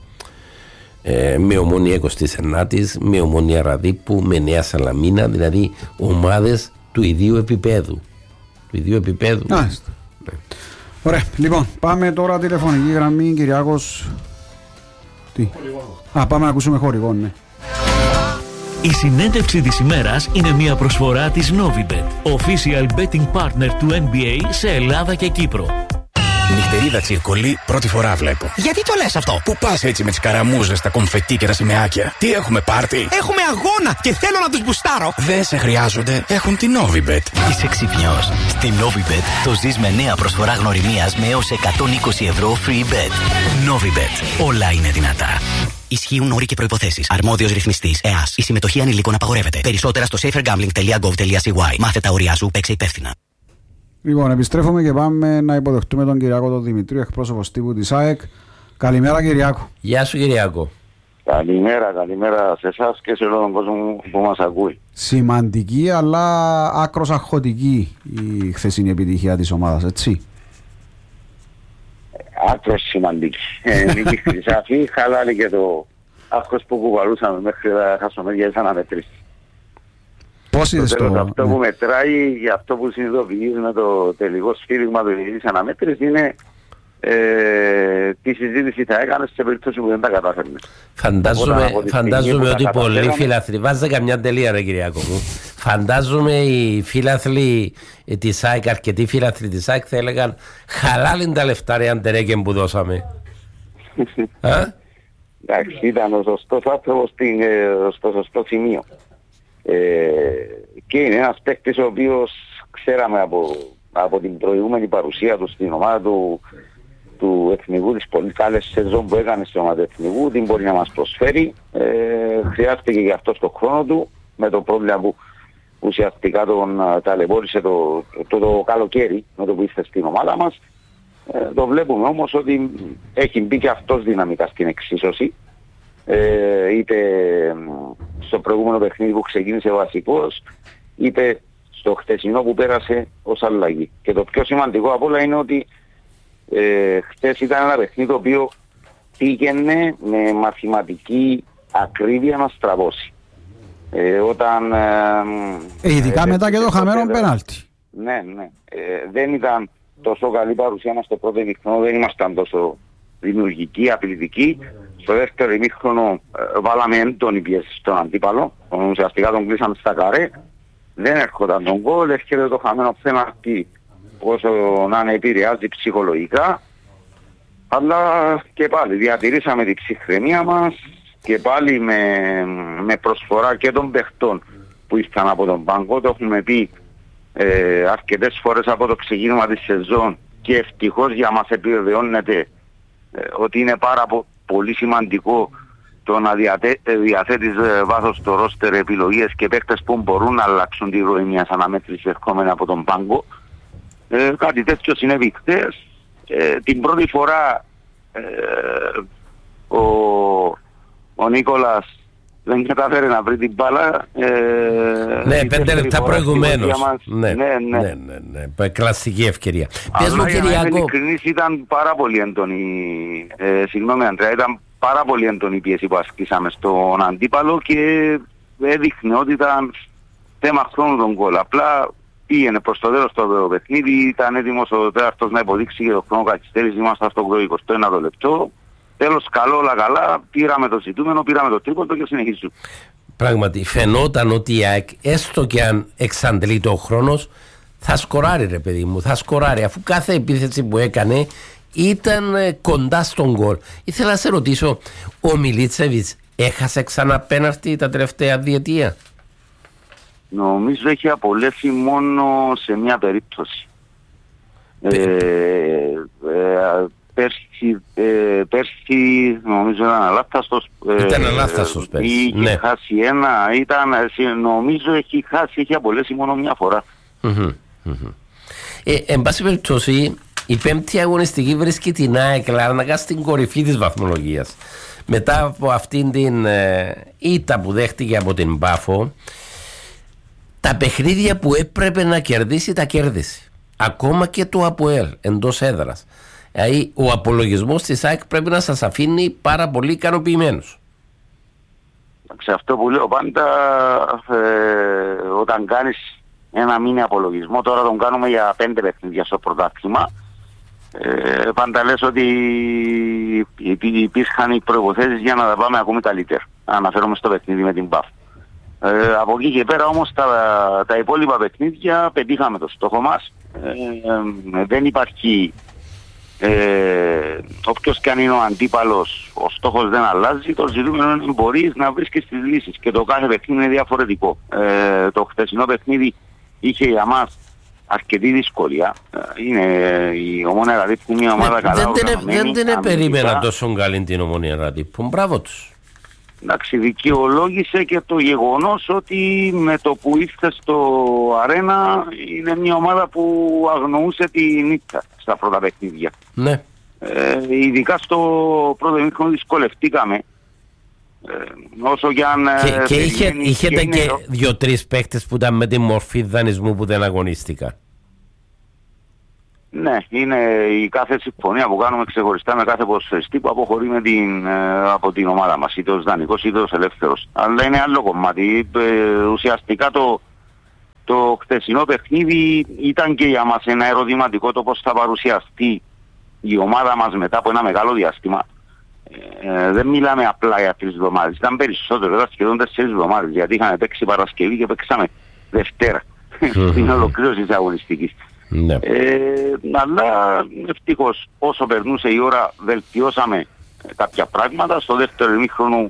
Speaker 2: με Ομόνια 29ης, με Ομόνια Ραδίππου, με Νέα Σαλαμίνα, δηλαδή ομάδες του ίδιου επίπεδου. Ναι.
Speaker 3: Ωραία, λοιπόν, πάμε τώρα τηλεφωνική γραμμή, Κυριάκος. Τι? Πάμε να ακούσουμε χορηγό, ναι.
Speaker 11: Η συνέντευξη της ημέρας είναι μια προσφορά της Novibet, official betting partner του NBA σε Ελλάδα και Κύπρο.
Speaker 13: Νυχτερίδα τσιρκολί, πρώτη φορά βλέπω.
Speaker 14: Γιατί το λες αυτό?
Speaker 13: Πού πας έτσι με τις καραμούζες, τα κομφετί και τα σημαίακια? Τι έχουμε, πάρτι?
Speaker 14: Έχουμε αγώνα και θέλω να τους μπουστάρω.
Speaker 13: Δεν σε χρειάζονται, έχουν την Novibet.
Speaker 15: Είσαι ξυπνιός. Στη Novibet το ζεις με νέα προσφορά γνωριμίας με έως 120 ευρώ free bet. Novibet. Όλα είναι δυνατά. Ισχύουν όροι και προϋποθέσεις. Αρμόδιος ρυθμιστής ΕΑΣ. Η συμμετοχή ανηλίκων απαγορεύεται. Περισσότερα στο safergambling.gov.cy. Μάθε τα όρια σου, παίξε υπεύθυνα.
Speaker 3: Λοιπόν, επιστρέφουμε και πάμε να υποδεχτούμε τον Κυριάκο τον Δημητρίου, εκπρόσωπος τύπου της ΑΕΚ. Καλημέρα, Κυριάκο.
Speaker 2: Γεια σου, Κυριάκο.
Speaker 16: Καλημέρα σε εσάς και σε όλο τον κόσμο που μας ακούει.
Speaker 3: Σημαντική αλλά άκρως αγχωτική η χθεσινή επιτυχία της ομάδας, έτσι.
Speaker 16: Άκρως σημαντική. Νίκη Χρυσάφη, χαλάλη και το άκρος που κουβαλούσαμε μέχρι να χάσουμε για τις αναμετρήσεις.
Speaker 3: Πώς είναι στο...
Speaker 16: Αυτό που μετράει, για αυτό που συνειδητοποιείς με το τελικό σφύριγμα του της αναμέτρησης είναι τι συζήτηση θα έκανες σε περίπτωση που δεν τα κατάφερνες.
Speaker 2: Φαντάζομαι ότι πολλοί φίλαθλοι, βάζε καμιά τελεία ρε Κυριακό μου, φαντάζομαι οι φίλαθλοι της ΑΕΚ, αρκετοί φίλαθλοι της ΑΕΚ θα έλεγαν χαλάλιν τα λεφτά ρε αντερέκεν που δώσαμε.
Speaker 16: Εντάξει, ήταν ο σωστός άνθρωπος στο σωστό σημείο. Και είναι ένας παίκτης ο οποίος ξέραμε από την προηγούμενη παρουσία του στην ομάδα του Εθνικού, τις πολύ καλές σεζόν που έκανε στην ομάδα του Εθνικού, την μπορεί να μας προσφέρει. Χρειάστηκε και αυτό το χρόνο του, με το πρόβλημα που ουσιαστικά τον ταλαιπώρησε το καλοκαίρι με το που ήρθε στην ομάδα μας. Το βλέπουμε όμως ότι έχει μπει και αυτός δυναμικά στην εξίσωση. Είτε στο προηγούμενο παιχνίδι που ξεκίνησε βασικός, είτε στο χτεσινό που πέρασε ως αλλαγή. Και το πιο σημαντικό απ' όλα είναι ότι χτες ήταν ένα παιχνίδι το οποίο πήγαινε με μαθηματική ακρίβεια να στραβώσει.
Speaker 3: Ειδικά μετά και το χαμένο πέναλτι.
Speaker 16: Ναι. Δεν ήταν τόσο καλή παρουσία μας στο πρώτο ημίχρονο, δεν ήμασταν τόσο δημιουργικοί, απειλητικοί. Στο δεύτερο ημίχρονο βάλαμε έντονη πίεση στον αντίπαλο. Ουσιαστικά τον κλείσαμε στα καρέ. Δεν έρχονταν τον γκολ, έρχεται το χαμένο πέναλτι όσο να είναι επηρεάζει ψυχολογικά. Αλλά και πάλι διατηρήσαμε την ψυχραιμία μας και πάλι με προσφορά και των παιχτών που ήρθαν από τον πάγκο. Το έχουμε πει αρκετές φορές από το ξεκίνημα της σεζόν και ευτυχώς για μας επιβεβαιώνεται ότι είναι πάρα πολύ σημαντικό το να διαθέτεις βάθος στο ρόστερ επιλογές και παίκτες που μπορούν να αλλάξουν τη ροή μιας αναμέτρησης ερχόμενα από τον πάγκο. Κάτι τέτοιο συνέβη χθες. Την πρώτη φορά ο Νίκολας δεν καταφέρει να βρει την μπάλα.
Speaker 2: Ναι, 5 λεπτά προηγουμένως. Ναι. Κλασική ευκαιρία.
Speaker 16: Αλλά για να είμαι ειλικρινής ήταν πάρα πολύ έντονη, συγγνώμη Αντρέα, ήταν πάρα πολύ έντονη η πίεση που ασκήσαμε στον αντίπαλο και έδειχνε ότι ήταν θέμα χρόνου τον γκολ. Απλά πήγαινε προς το τέλος το παιχνίδι, ήταν έτοιμος ο τέταρτος να υποδείξει και το χρόνο καθυστέρηση, ήμασταν στο 21ο λεπτό. Τέλος, καλό, όλα καλά, πήραμε το ζητούμενο, πήραμε το τρίποντο και συνεχίζουμε.
Speaker 2: Πράγματι, φαινόταν ότι η ΑΕΚ, έστω και αν εξαντλείται ο χρόνος, θα σκοράρει ρε παιδί μου, θα σκοράρει, αφού κάθε επίθεση που έκανε ήταν κοντά στον γκολ. Ήθελα να σε ρωτήσω, ο Μιλίτσεβιτς έχασε ξανά πέναλτι τα τελευταία διετία?
Speaker 16: Νομίζω έχει απολέσει μόνο σε μια περίπτωση. Πέρσι νομίζω ήταν αλάθαστος.
Speaker 2: Ήταν αλάθαστος πέρσι.
Speaker 16: Είχε χάσει ένα, νομίζω έχει απολέσει μόνο μια φορά.
Speaker 2: Εν πάση περιπτώσει, η πέμπτη αγωνιστική βρίσκει την ΑΕΚ Λάρνακα στην κορυφή της βαθμολογίας. Μετά από αυτήν την ήττα που δέχτηκε από την Πάφο, τα παιχνίδια που έπρεπε να κερδίσει τα κέρδισε. Ακόμα και το ΑΠΟΕΛ εντός έδρας. Δηλαδή ο απολογισμός της ΑΕΚ πρέπει να σας αφήνει πάρα πολύ ικανοποιημένους.
Speaker 16: Σε αυτό που λέω πάντα, όταν κάνεις ένα μήνυ απολογισμό, τώρα τον κάνουμε για 5 παιχνίδια στο πρωτάθλημα, πάντα λες ότι υπήρχαν οι προϋποθέσεις για να τα πάμε ακόμη καλύτερα. Αναφέρομαι στο παιχνίδι με την ΠΑΦ. Από εκεί και πέρα όμως τα υπόλοιπα παιχνίδια πετύχαμε το στόχο μας. Δεν υπάρχει όποιος και αν είναι ο αντίπαλος, ο στόχος δεν αλλάζει. Το ζητούμενο είναι μπορείς να βρίσκεις τις λύσεις και το κάθε παιχνίδι είναι διαφορετικό. Το χθεσινό παιχνίδι είχε για μας αρκετή δυσκολία. Είναι η Ομόνοια Ραδίππου μια ομάδα καλά οργανωμένη.
Speaker 2: Δεν την περίμενα τόσο καλή την Ομόνοια Ραδίππου. Μπράβο τους.
Speaker 16: Εντάξει, δικαιολόγησε και το γεγονός ότι με το που ήρθε στο αρένα είναι μια ομάδα που αγνοούσε τη νύχτα στα πρώτα παιχνίδια.
Speaker 2: Ναι.
Speaker 16: Ειδικά στο πρώτο ημίχρονο δυσκολευτήκαμε Όσο και αν...
Speaker 2: Και είχετε και 2-3 παίκτες που ήταν με τη μορφή δανεισμού που δεν αγωνίστηκαν.
Speaker 16: Ναι, είναι η κάθε συμφωνία που κάνουμε ξεχωριστά με κάθε ποδοσφαιριστή που αποχωρεί από την ομάδα μας, είτε ως δανεικός είτε ως ελεύθερος. Αλλά είναι άλλο κομμάτι. Ουσιαστικά το χθεσινό παιχνίδι ήταν και για μας ένα ερωτηματικό το πώς θα παρουσιαστεί η ομάδα μας μετά από ένα μεγάλο διάστημα. Δεν μιλάμε απλά για 3 εβδομάδες, ήταν περισσότερο, ήταν σχεδόν 4 εβδομάδες, γιατί είχαμε παίξει Παρασκευή και παίξαμε Δευτέρα στην ολοκλήρωση της αγωνιστικής.
Speaker 2: Ναι.
Speaker 16: Αλλά ευτυχώς όσο περνούσε η ώρα βελτιώσαμε κάποια πράγματα. Στο δεύτερο ημίχρονο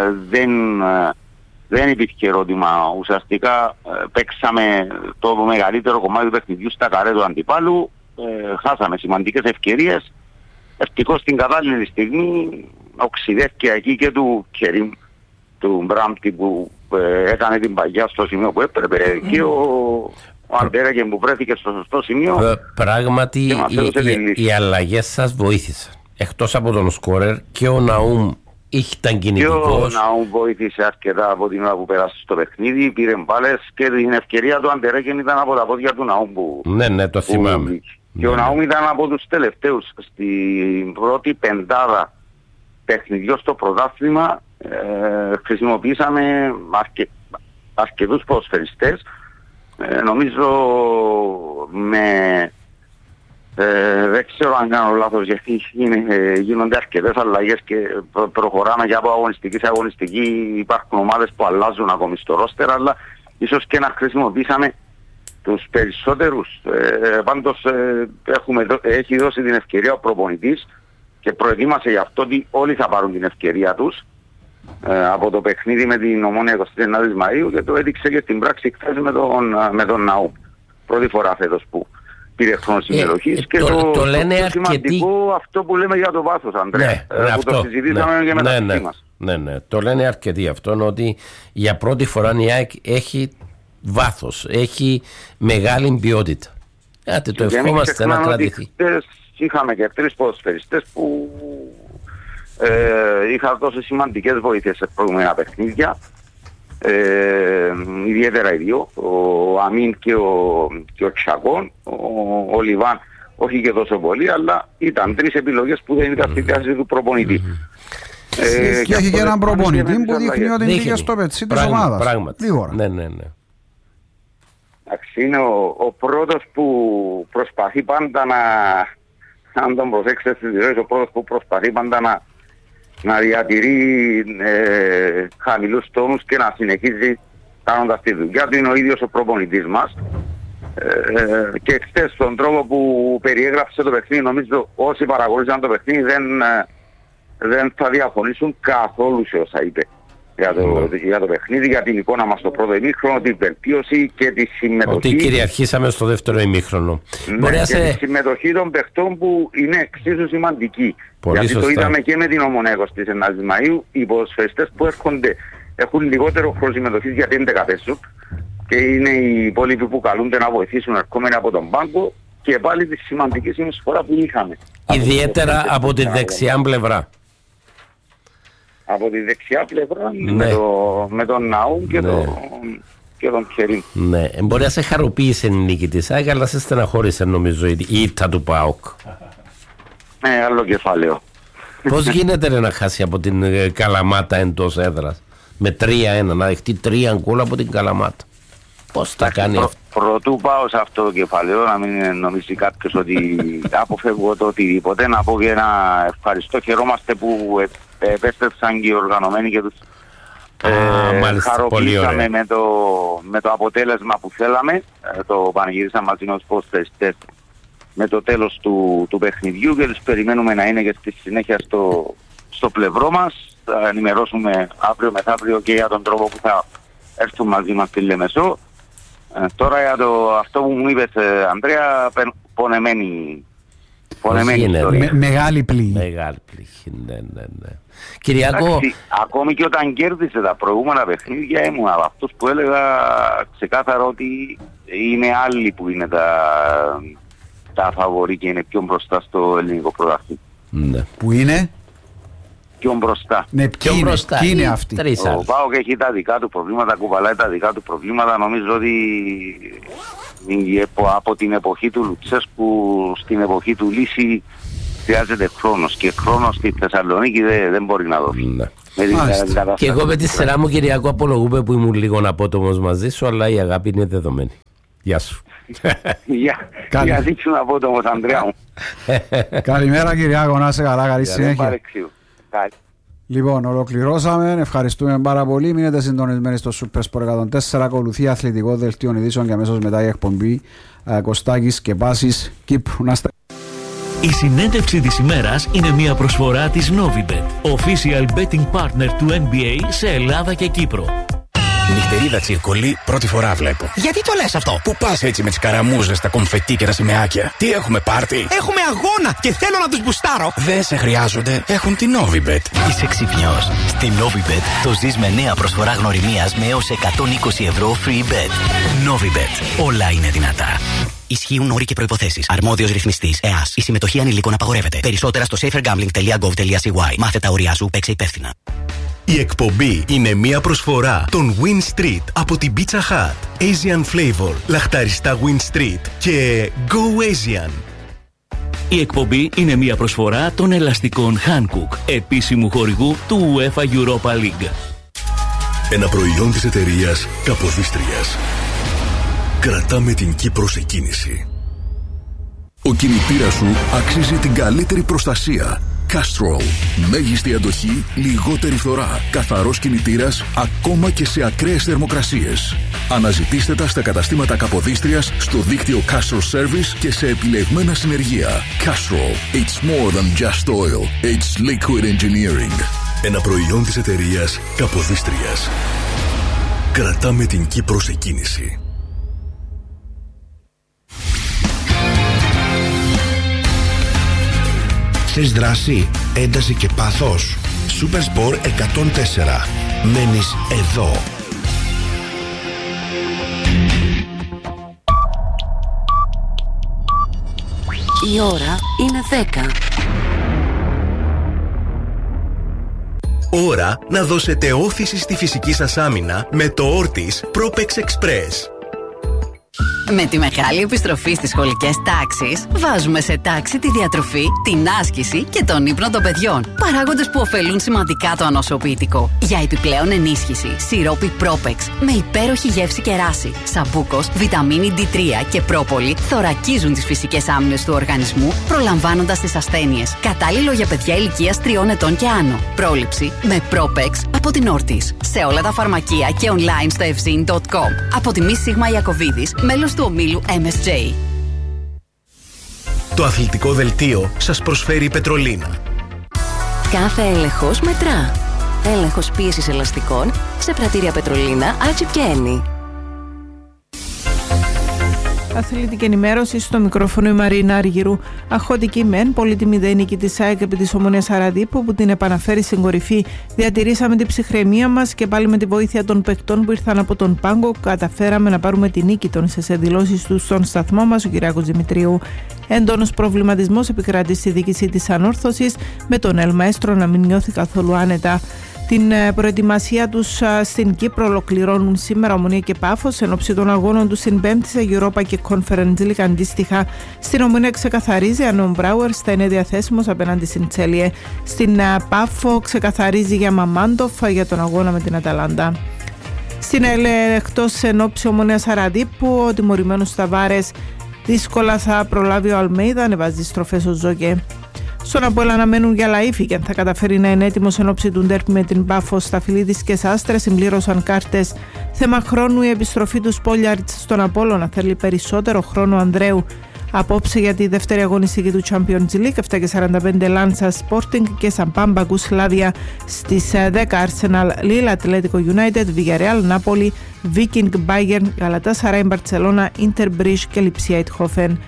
Speaker 16: δεν υπήρχε ερώτημα. Ουσιαστικά παίξαμε το μεγαλύτερο κομμάτι του παιχνιδιού στα καρέ του αντιπάλου, χάσαμε σημαντικές ευκαιρίες. Ευτυχώς την κατάλληλη στιγμή οξυδεύκεια εκεί και του Κερίμ, του Μπράμπτη που έκανε την παγιά στο σημείο που έπρεπε και ο Αντέρεγεν που βρέθηκε στο σωστό σημείο.
Speaker 2: Πράγματι οι αλλαγές σας βοήθησαν. Εκτός από τον σκόρερ και ο Ναούμ ήταν κινητικός.
Speaker 16: Και ο Ναούμ βοήθησε αρκετά από την ώρα που πέρασε στο παιχνίδι, πήρε μπάλες και την ευκαιρία του Αντέρεγεν ήταν από τα πόδια του Ναούμ.
Speaker 2: Ναι, το θυμάμαι.
Speaker 16: Και ο Ναούμ ήταν από τους τελευταίους στην πρώτη πεντάδα παιχνιδιών στο πρωτάθλημα. Χρησιμοποιήσαμε αρκετούς ποδοσφαιριστές. Νομίζω δεν ξέρω αν κάνω λάθος, γιατί γίνονται αρκετές αλλαγές και προχωράμε και από αγωνιστική σε αγωνιστική. Υπάρχουν ομάδες που αλλάζουν ακόμη στο ρόστερ, αλλά ίσως και να χρησιμοποιήσαμε τους περισσότερους. Πάντως έχει δώσει την ευκαιρία ο προπονητής και προετοίμασε γι' αυτό ότι όλοι θα πάρουν την ευκαιρία τους από το παιχνίδι με την Ομόνοια 29 Μαΐου, και το έδειξε και στην πράξη χθες με τον Ναούμ. Πρώτη φορά φέτος που πήρε χρόνο συμμετοχής. Και το
Speaker 2: λένε
Speaker 16: αρκετή... σημαντικό αυτό που λέμε για το βάθος, Ανδρέα, που το συζητήσαμε και μεταξύ μας.
Speaker 2: Ναι, το λένε αρκετοί αυτό, ότι για πρώτη φορά η ΑΕΚ έχει βάθος, έχει μεγάλη ποιότητα. Το ευχόμαστε να κρατηθεί.
Speaker 16: Είχαμε και 3 ποδοσφαιριστές που είχαν δώσει σημαντικές βοήθειες σε προηγούμενα παιχνίδια, ιδιαίτερα οι δύο, ο Αμίν και ο Τσακών. Ο Λιβάν όχι και τόσο πολύ, αλλά ήταν 3 επιλογές που δεν ήταν στη διάθεση του προπονητή.
Speaker 3: Και έχει και έναν προπονητή που δείχνει ότι είναι και στο πετσί της ομάδας.
Speaker 2: Πράγματι. Ναι.
Speaker 16: Είναι ο πρώτος που προσπαθεί πάντα αν τον προσέξετε στις δηλώσεις, ο πρώτος που προσπαθεί πάντα να διατηρεί χαμηλούς τόνους και να συνεχίζει κάνοντας τη δουλειά του. Είναι ο ίδιος ο προπονητής μας. Και χθες στον τρόπο που περιέγραψε το παιχνίδι, νομίζω όσοι παρακολούθησαν το παιχνίδι δεν θα διαφωνήσουν καθόλου σε όσα είπε για το παιχνίδι, για την εικόνα μας στο πρώτο ημίχρονο, την βελτίωση και τη συμμετοχή.
Speaker 2: Ότι κυριαρχήσαμε στο δεύτερο ημίχρονο.
Speaker 16: Ναι, και τη συμμετοχή των παιχτών που είναι εξίσου σημαντική.
Speaker 2: Πολύ
Speaker 16: γιατί
Speaker 2: σωστά.
Speaker 16: Το είδαμε και με την Ομόνοια 29 Μαΐου, οι ποδοσφαιριστές που έρχονται έχουν λιγότερο χρόνο συμμετοχής γιατί είναι δεκαπέσου και είναι οι υπόλοιποι που καλούνται να βοηθήσουν ερχόμενοι από τον πάγκο, και πάλι τη σημαντική συνεισφορά που είχαμε.
Speaker 2: Ιδιαίτερα από τη δεξιά πλευρά.
Speaker 16: Από τη δεξιά πλευρά, ναι. με τον Ναούμ και τον Κερίμ.
Speaker 2: Ναι, μπορεί να σε χαροποίησε η νίκη της ΑΕΚ, αλλά σε στεναχώρησε νομίζω η ήττα του ΠΑΟΚ.
Speaker 16: Άλλο κεφάλαιο.
Speaker 2: Πώς γίνεται να χάσει από την Καλαμάτα εντός έδρας με 3-1, να δεχτεί 3 γκολ από την Καλαμάτα? Πώς τα κάνει αυτό?
Speaker 16: Πρωτού πάω σε αυτό το κεφάλαιο, να μην νομίζει κάποιος ότι αποφεύγω το οτιδήποτε, να πω και να ευχαριστώ. Χαιρόμαστε που επέστρεψαν και οι οργανωμένοι και τους χαροποιήσαμε με το αποτέλεσμα που θέλαμε. Το πανηγυρίσαμε μαζί με τους ποδοσφαιριστές με το τέλος του παιχνιδιού και τους περιμένουμε να είναι και στη συνέχεια στο πλευρό μας. Θα ενημερώσουμε αύριο μεθαύριο και για τον τρόπο που θα έρθουν μαζί μας στη Λεμεσό. Τώρα για αυτό που μου είπες, Ανδρέα, πονεμένη ιστορία.
Speaker 3: Μεγάλη πληγή.
Speaker 2: Μεγάλη πληγή, ναι. Κυριακό...
Speaker 16: Ακόμη και όταν κέρδισε τα προηγούμενα παιχνίδια ήμουν από αυτούς που έλεγα ξεκάθαρα ότι είναι άλλοι που είναι τα φαβορί και είναι πιο μπροστά στο ελληνικό πρωτάθλημα.
Speaker 2: Ναι.
Speaker 3: Που είναι?
Speaker 16: πιο μπροστά.
Speaker 3: Ναι, ποιοι είναι αυτοί?
Speaker 16: Ο ΠΑΟΚ έχει τα δικά του προβλήματα, κουβαλάει τα δικά του προβλήματα. Νομίζω ότι από την εποχή του Λουτσέσκου στην εποχή του Λύση χρειάζεται χρόνος, και χρόνος στη Θεσσαλονίκη δεν μπορεί να δώσει.
Speaker 2: Ναι. Και εγώ με τη σειρά μου, Κυριακό, απολογούμε που ήμουν λίγο απότομος μαζί σου, αλλά η αγάπη είναι δεδομένη. Γεια σου.
Speaker 16: Για δείξουν απότομος, Ανδρέα μου.
Speaker 3: Καλημέρα, Κυριακό, να είσαι καλά, καλή συνέχεια. Λοιπόν, ολοκληρώσαμε. Ευχαριστούμε πάρα πολύ. Μείνετε συντονισμένοι στο Super Sport 104. Ακολουθεί αθλητικό δελτίο ειδήσεων και αμέσως μετά η εκπομπή Κωστάκης και Πάσης Κύπρου.
Speaker 11: Η συνέντευξη της ημέρας είναι μια προσφορά της Novibet, official betting partner του NBA σε Ελλάδα και Κύπρο.
Speaker 13: Νυχτερίδα τσιρκολί, πρώτη φορά βλέπω.
Speaker 14: Γιατί το λες αυτό?
Speaker 13: Πού πας έτσι με τις καραμούζες, τα κομφετί και τα σημαίακια? Τι έχουμε, πάρτι?
Speaker 14: Έχουμε αγώνα και θέλω να τους μπουστάρω.
Speaker 13: Δεν σε χρειάζονται, έχουν την Novibet.
Speaker 15: Είσαι ξυπνιός. Στη Novibet το ζεις με νέα προσφορά γνωριμίας με έως 120 ευρώ free bet. Novibet. Όλα είναι δυνατά. Ισχύουν όροι και προϋποθέσεις. Αρμόδιος ρυθμιστής ΕΑΣ. Η συμμετοχή ανηλίκων απαγορεύεται. Περισσότερα στο safergambling.gov.cy. Μάθε τα όρια σου, παίξε υπεύθυνα.
Speaker 10: Η εκπομπή είναι μια προσφορά των Win Street από την Pizza Hut, Asian Flavor, λαχταριστά Win Street και Go Asian.
Speaker 11: Η εκπομπή είναι μια προσφορά των ελαστικών Hankook, επίσημου χορηγού του UEFA Europa League.
Speaker 4: Ένα προϊόν της εταιρείας Καποδίστριας. Κρατάμε την Κύπρο σε κίνηση. Ο κινητήρας σου αξίζει την καλύτερη προστασία. Castrol. Μέγιστη αντοχή, λιγότερη φθορά. Καθαρός κινητήρας, ακόμα και σε ακραίες θερμοκρασίες. Αναζητήστε τα στα καταστήματα Καποδίστριας, στο δίκτυο Castrol Service και σε επιλεγμένα συνεργεία. Castrol. It's more than just oil. It's liquid engineering. Ένα προϊόν της εταιρείας Καποδίστριας. Κρατάμε την Κύπρο σε κίνηση.
Speaker 8: Θες δράση, ένταση και πάθος? Super Sport 104. Μένεις εδώ.
Speaker 17: Η ώρα είναι 10.
Speaker 10: Ώρα να δώσετε όθηση στη φυσική σας άμυνα με το Ortis Propex Express.
Speaker 5: Με τη μεγάλη επιστροφή στις σχολικές τάξεις, βάζουμε σε τάξη τη διατροφή, την άσκηση και τον ύπνο των παιδιών. Παράγοντες που ωφελούν σημαντικά το ανοσοποιητικό. Για επιπλέον ενίσχυση, σιρόπι Propex με υπέροχη γεύση και ράση, σαμπούκος, βιταμίνη D3 και πρόπολη θωρακίζουν τις φυσικές άμυνες του οργανισμού, προλαμβάνοντας τις ασθένειες. Κατάλληλο για παιδιά ηλικίας 3 ετών και άνω. Πρόληψη με Propex από την Ortis. Σε όλα τα φαρμακεία και online στο evzin.com. Από τη Μη Σίγμα Ιακωβίδης, μέλος του ομίλου MSJ.
Speaker 10: Το αθλητικό δελτίο σας προσφέρει η Πετρολίνα.
Speaker 17: Κάθε έλεγχος μετρά. Έλεγχος πίεσης ελαστικών σε πρατήρια Πετρολίνα, Άλτσιπ και Ένι.
Speaker 18: Αθλητική ενημέρωση στο μικρόφωνο η Μαρίνα Αργυρού. Αχωτική μεν, πολύτιμη δε νίκη της ΑΕΚ επί της Ομονίας Αραδίππου που την επαναφέρει στην κορυφή. Διατηρήσαμε την ψυχραιμία μας και πάλι με τη βοήθεια των παικτών που ήρθαν από τον πάγκο καταφέραμε να πάρουμε τη νίκη των σε δηλώσεις του στον σταθμό μας ο Κυριάκος Δημητρίου. Έντονος προβληματισμός επικρατεί στη διοίκηση της Ανόρθωσης με τον Ελμαέστρο να μην νιώθει καθόλου άνετα. Την προετοιμασία τους στην Κύπρο ολοκληρώνουν σήμερα Ομονία και Πάφος εν ώψη των αγώνων του στην 5η σε Europa και Conference League. Αντίστοιχα, στην Ομονία ξεκαθαρίζει αν ο Μπράουερς θα είναι διαθέσιμος απέναντι στην Τσέλιε. Στην Πάφο ξεκαθαρίζει για Μαμάντοφ για τον αγώνα με την Αταλάντα. Στην ΕΛΕ, εκτός εν ώψη Ομονίας Αραδίππου, ο τιμωρημένος Σταβάρες δύσκολα θα προλάβει ο Αλμέιδα, ανεβάζει στροφές ο Ζόκε. Στον Απόελ αναμένουν για Λαΐφη και αν θα καταφέρει να είναι έτοιμος εν ώψη του ντέρπι με την Πάφο. Σταφυλίδης και Σάστρε συμπλήρωσαν κάρτες. Θέμα χρόνου η επιστροφή του Σπόλιαρτς στον Απόλλωνα. Θέλει περισσότερο χρόνο Ανδρέου. Απόψε για τη δεύτερη αγωνιστική του Champions League, 7:45 Λάνσα Sporting και Σαμπάμπα Γκουσλάβια. Στις 10 Arsenal Lille, Atletico United, Villarreal, Napoli, Viking, Bayern, Galatasaray, Barcelona, Inter Bridge και Lipsia Eindhoven.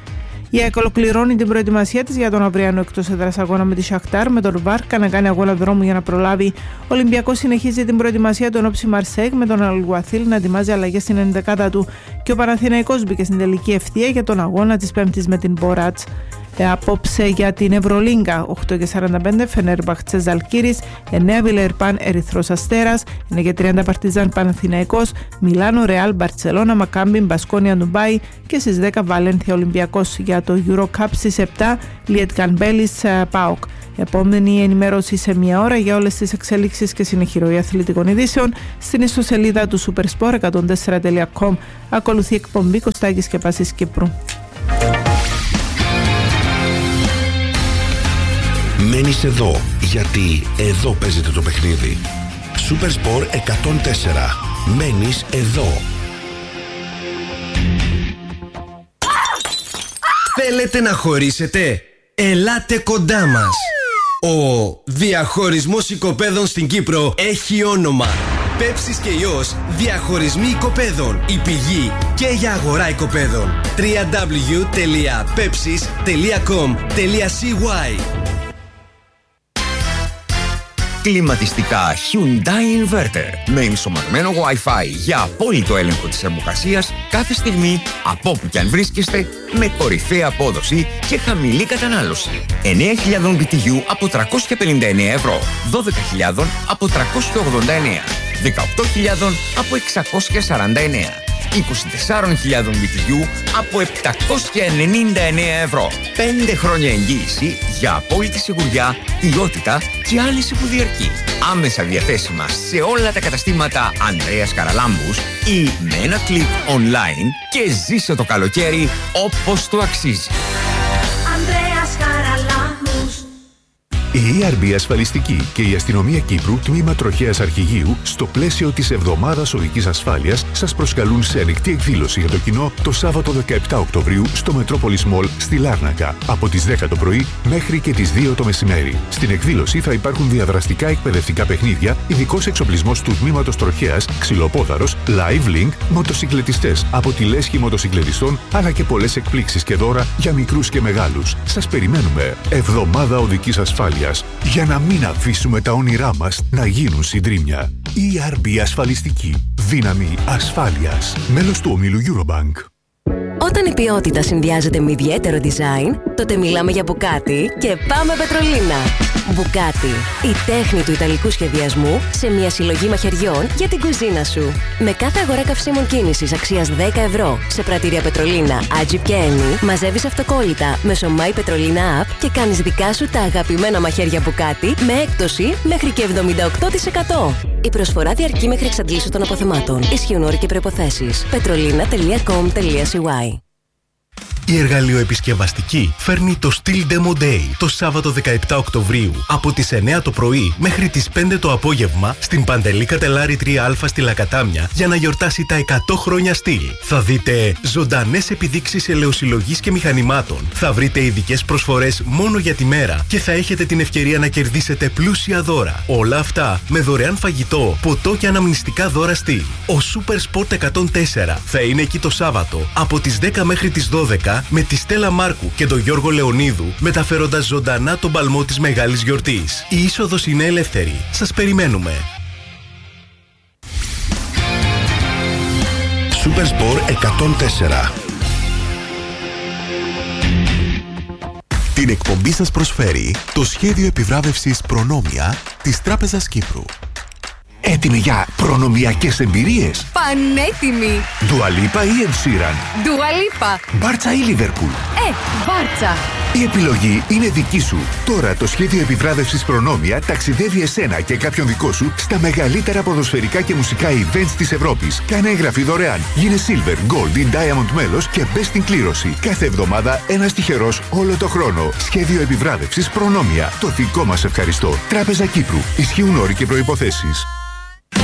Speaker 18: Η ΑΕΚ ολοκληρώνει την προετοιμασία της για τον αυριανό εκτός έδρας αγώνα με τη Σαχτάρ, με τον Βάρκα να κάνει αγώνα δρόμου για να προλάβει. Ο Ολυμπιακός συνεχίζει την προετοιμασία του ενόψει Μαρσέγ, με τον Αλγουαθίλ να ετοιμάζει αλλαγές στην 11η του. Και ο Παναθηναϊκός μπήκε στην τελική ευθεία για τον αγώνα της Πέμπτης με την Μποράτς. Απόψε για την Ευρωλίγκα, 8:45 Φενέρμπαχτσε Ζαλκύρης, 9 Βιλερπάν Ερυθρός Αστέρας, 9:30 Παρτιζάν Παναθηναϊκός, Μιλάνο Ρεάλ Μπαρτσελώνα Μακάμπι Μπασκόνια Ντουμπάι και στις 10 Βαλένθια Ολυμπιακός. Για το Eurocup στις 7 Λιετ Κανμπέλης ΠΑΟΚ. Επόμενη ενημέρωση σε μία ώρα για όλες τις εξελίξεις και συνεχιροή αθλητικών ειδήσεων στην ιστοσελίδα του supersport104.com. Ακολουθεί εκπομπή Κωστάκης και Πάσης Κύπρου.
Speaker 8: Μένεις εδώ, γιατί εδώ παίζεται το παιχνίδι. Supersport 104. Μένεις εδώ.
Speaker 6: Θέλετε να χωρίσετε? Ελάτε κοντά μας. Ο διαχωρισμός οικοπαίδων στην Κύπρο έχει όνομα. Πέψης και Υιός Διαχωρισμοί Οικοπαίδων. Η πηγή και για αγορά οικοπαίδων. www.pepsis.com.cy.
Speaker 19: Κλιματιστικά Hyundai Inverter με ενσωματωμένο Wi-Fi για απόλυτο έλεγχο της θερμοκρασίας κάθε στιγμή από όπου και αν βρίσκεστε, με κορυφαία απόδοση και χαμηλή κατανάλωση. 9.000 BTU από 359 ευρώ, 12.000 από 389, 18.000 από 649. 24.000 BTU από 799 ευρώ. 5 χρόνια εγγύηση για απόλυτη σιγουριά, ποιότητα και άνεση που διαρκεί. Άμεσα διαθέσιμα σε όλα τα καταστήματα Ανδρέας Καραλάμπους ή με ένα κλικ online και ζήσε το καλοκαίρι όπως το αξίζει.
Speaker 20: Ανδρέας Καραλάμπους.
Speaker 21: Η ERB Ασφαλιστική και η Αστυνομία Κύπρου, τμήμα Τροχέας Αρχηγείου, στο πλαίσιο της Εβδομάδας Οδικής Ασφάλειας, σας προσκαλούν σε ανοιχτή εκδήλωση για το κοινό το Σάββατο 17 Οκτωβρίου στο Metropolis Mall στη Λάρνακα, από τις 10 το πρωί μέχρι και τις 2 το μεσημέρι. Στην εκδήλωση θα υπάρχουν διαδραστικά εκπαιδευτικά παιχνίδια, ειδικός εξοπλισμός του τμήματος Τροχέας, ξυλοπόδαρος, live link, μοτοσυκλετιστές από τη λέσχη μοτοσυκλετιστών, αλλά και πολλές εκπλήξεις και δώρα για μικρούς και μεγάλους. Σας περιμένουμε. Εβδομάδα Οδικής Ασφάλειας. Για να μην αφήσουμε τα όνειρά μας να γίνουν συντρίμμια. ERB Ασφαλιστική. Δύναμη ασφάλειας. Μέλος του ομίλου Eurobank.
Speaker 17: Όταν η ποιότητα συνδυάζεται με ιδιαίτερο design, τότε μιλάμε για Μπουκάτι και πάμε Πετρολίνα. Μπουκάτι, η τέχνη του ιταλικού σχεδιασμού σε μια συλλογή μαχαιριών για την κουζίνα σου. Με κάθε αγορά καυσίμων κίνησης αξίας 10 ευρώ σε πρατήρια Πετρολίνα, Agip και Eni, μαζεύεις αυτοκόλλητα μέσω My Petrolina App και κάνεις δικά σου τα αγαπημένα μαχαίρια Μπουκάτι με έκπτωση μέχρι και 78%. Η προσφορά διαρκεί μέχρι εξαντλήσεως των αποθεμάτων. Ισχύουν όροι και προϋποθέσεις. petrolina.com.cy.
Speaker 10: Η εργαλειοεπισκευαστική φέρνει το Steel Demo Day το Σάββατο 17 Οκτωβρίου από τις 9 το πρωί μέχρι τις 5 το απόγευμα στην Παντελή Κατελάρη 3α στη Λακατάμια για να γιορτάσει τα 100 χρόνια Steel. Θα δείτε ζωντανές επιδείξεις ελαιοσυλλογής και μηχανημάτων. Θα βρείτε ειδικές προσφορές μόνο για τη μέρα και θα έχετε την ευκαιρία να κερδίσετε πλούσια δώρα. Όλα αυτά με δωρεάν φαγητό, ποτό και αναμνηστικά δώρα Steel. Ο Super Sport 104 θα είναι εκεί το Σάββατο από τις 10 μέχρι τις 12 με τη Στέλλα Μάρκου και τον Γιώργο Λεωνίδου, μεταφέροντας ζωντανά τον παλμό της μεγάλης γιορτής. Η είσοδος είναι ελεύθερη. Σας περιμένουμε.
Speaker 8: Supersport 104.
Speaker 21: Την εκπομπή σας προσφέρει το σχέδιο επιβράβευσης Προνόμια της Τράπεζας Κύπρου. Έτοιμοι για προνομιακές εμπειρίες?
Speaker 22: Πανέτοιμοι!
Speaker 21: Dua Lipa ή Ed Sheeran?
Speaker 22: Dua Lipa.
Speaker 21: Μπάρτσα ή Λίβερπουλ?
Speaker 22: Μπάρτσα.
Speaker 21: Η επιλογή είναι δική σου. Τώρα το σχέδιο επιβράβευσης Προνόμια ταξιδεύει εσένα και κάποιον δικό σου στα μεγαλύτερα ποδοσφαιρικά και μουσικά events της Ευρώπης. Κάνε εγγραφή δωρεάν. Γίνε Silver, Gold ή Diamond μέλος και μπες στην κλήρωση. Κάθε εβδομάδα ένας τυχερός όλο το χρόνο. Σχέδιο επιβράβευσης Προνόμια. Το δικό μας ευχαριστώ. Τράπεζα Κύπρου. Ισχύουν όροι και προϋποθέσεις.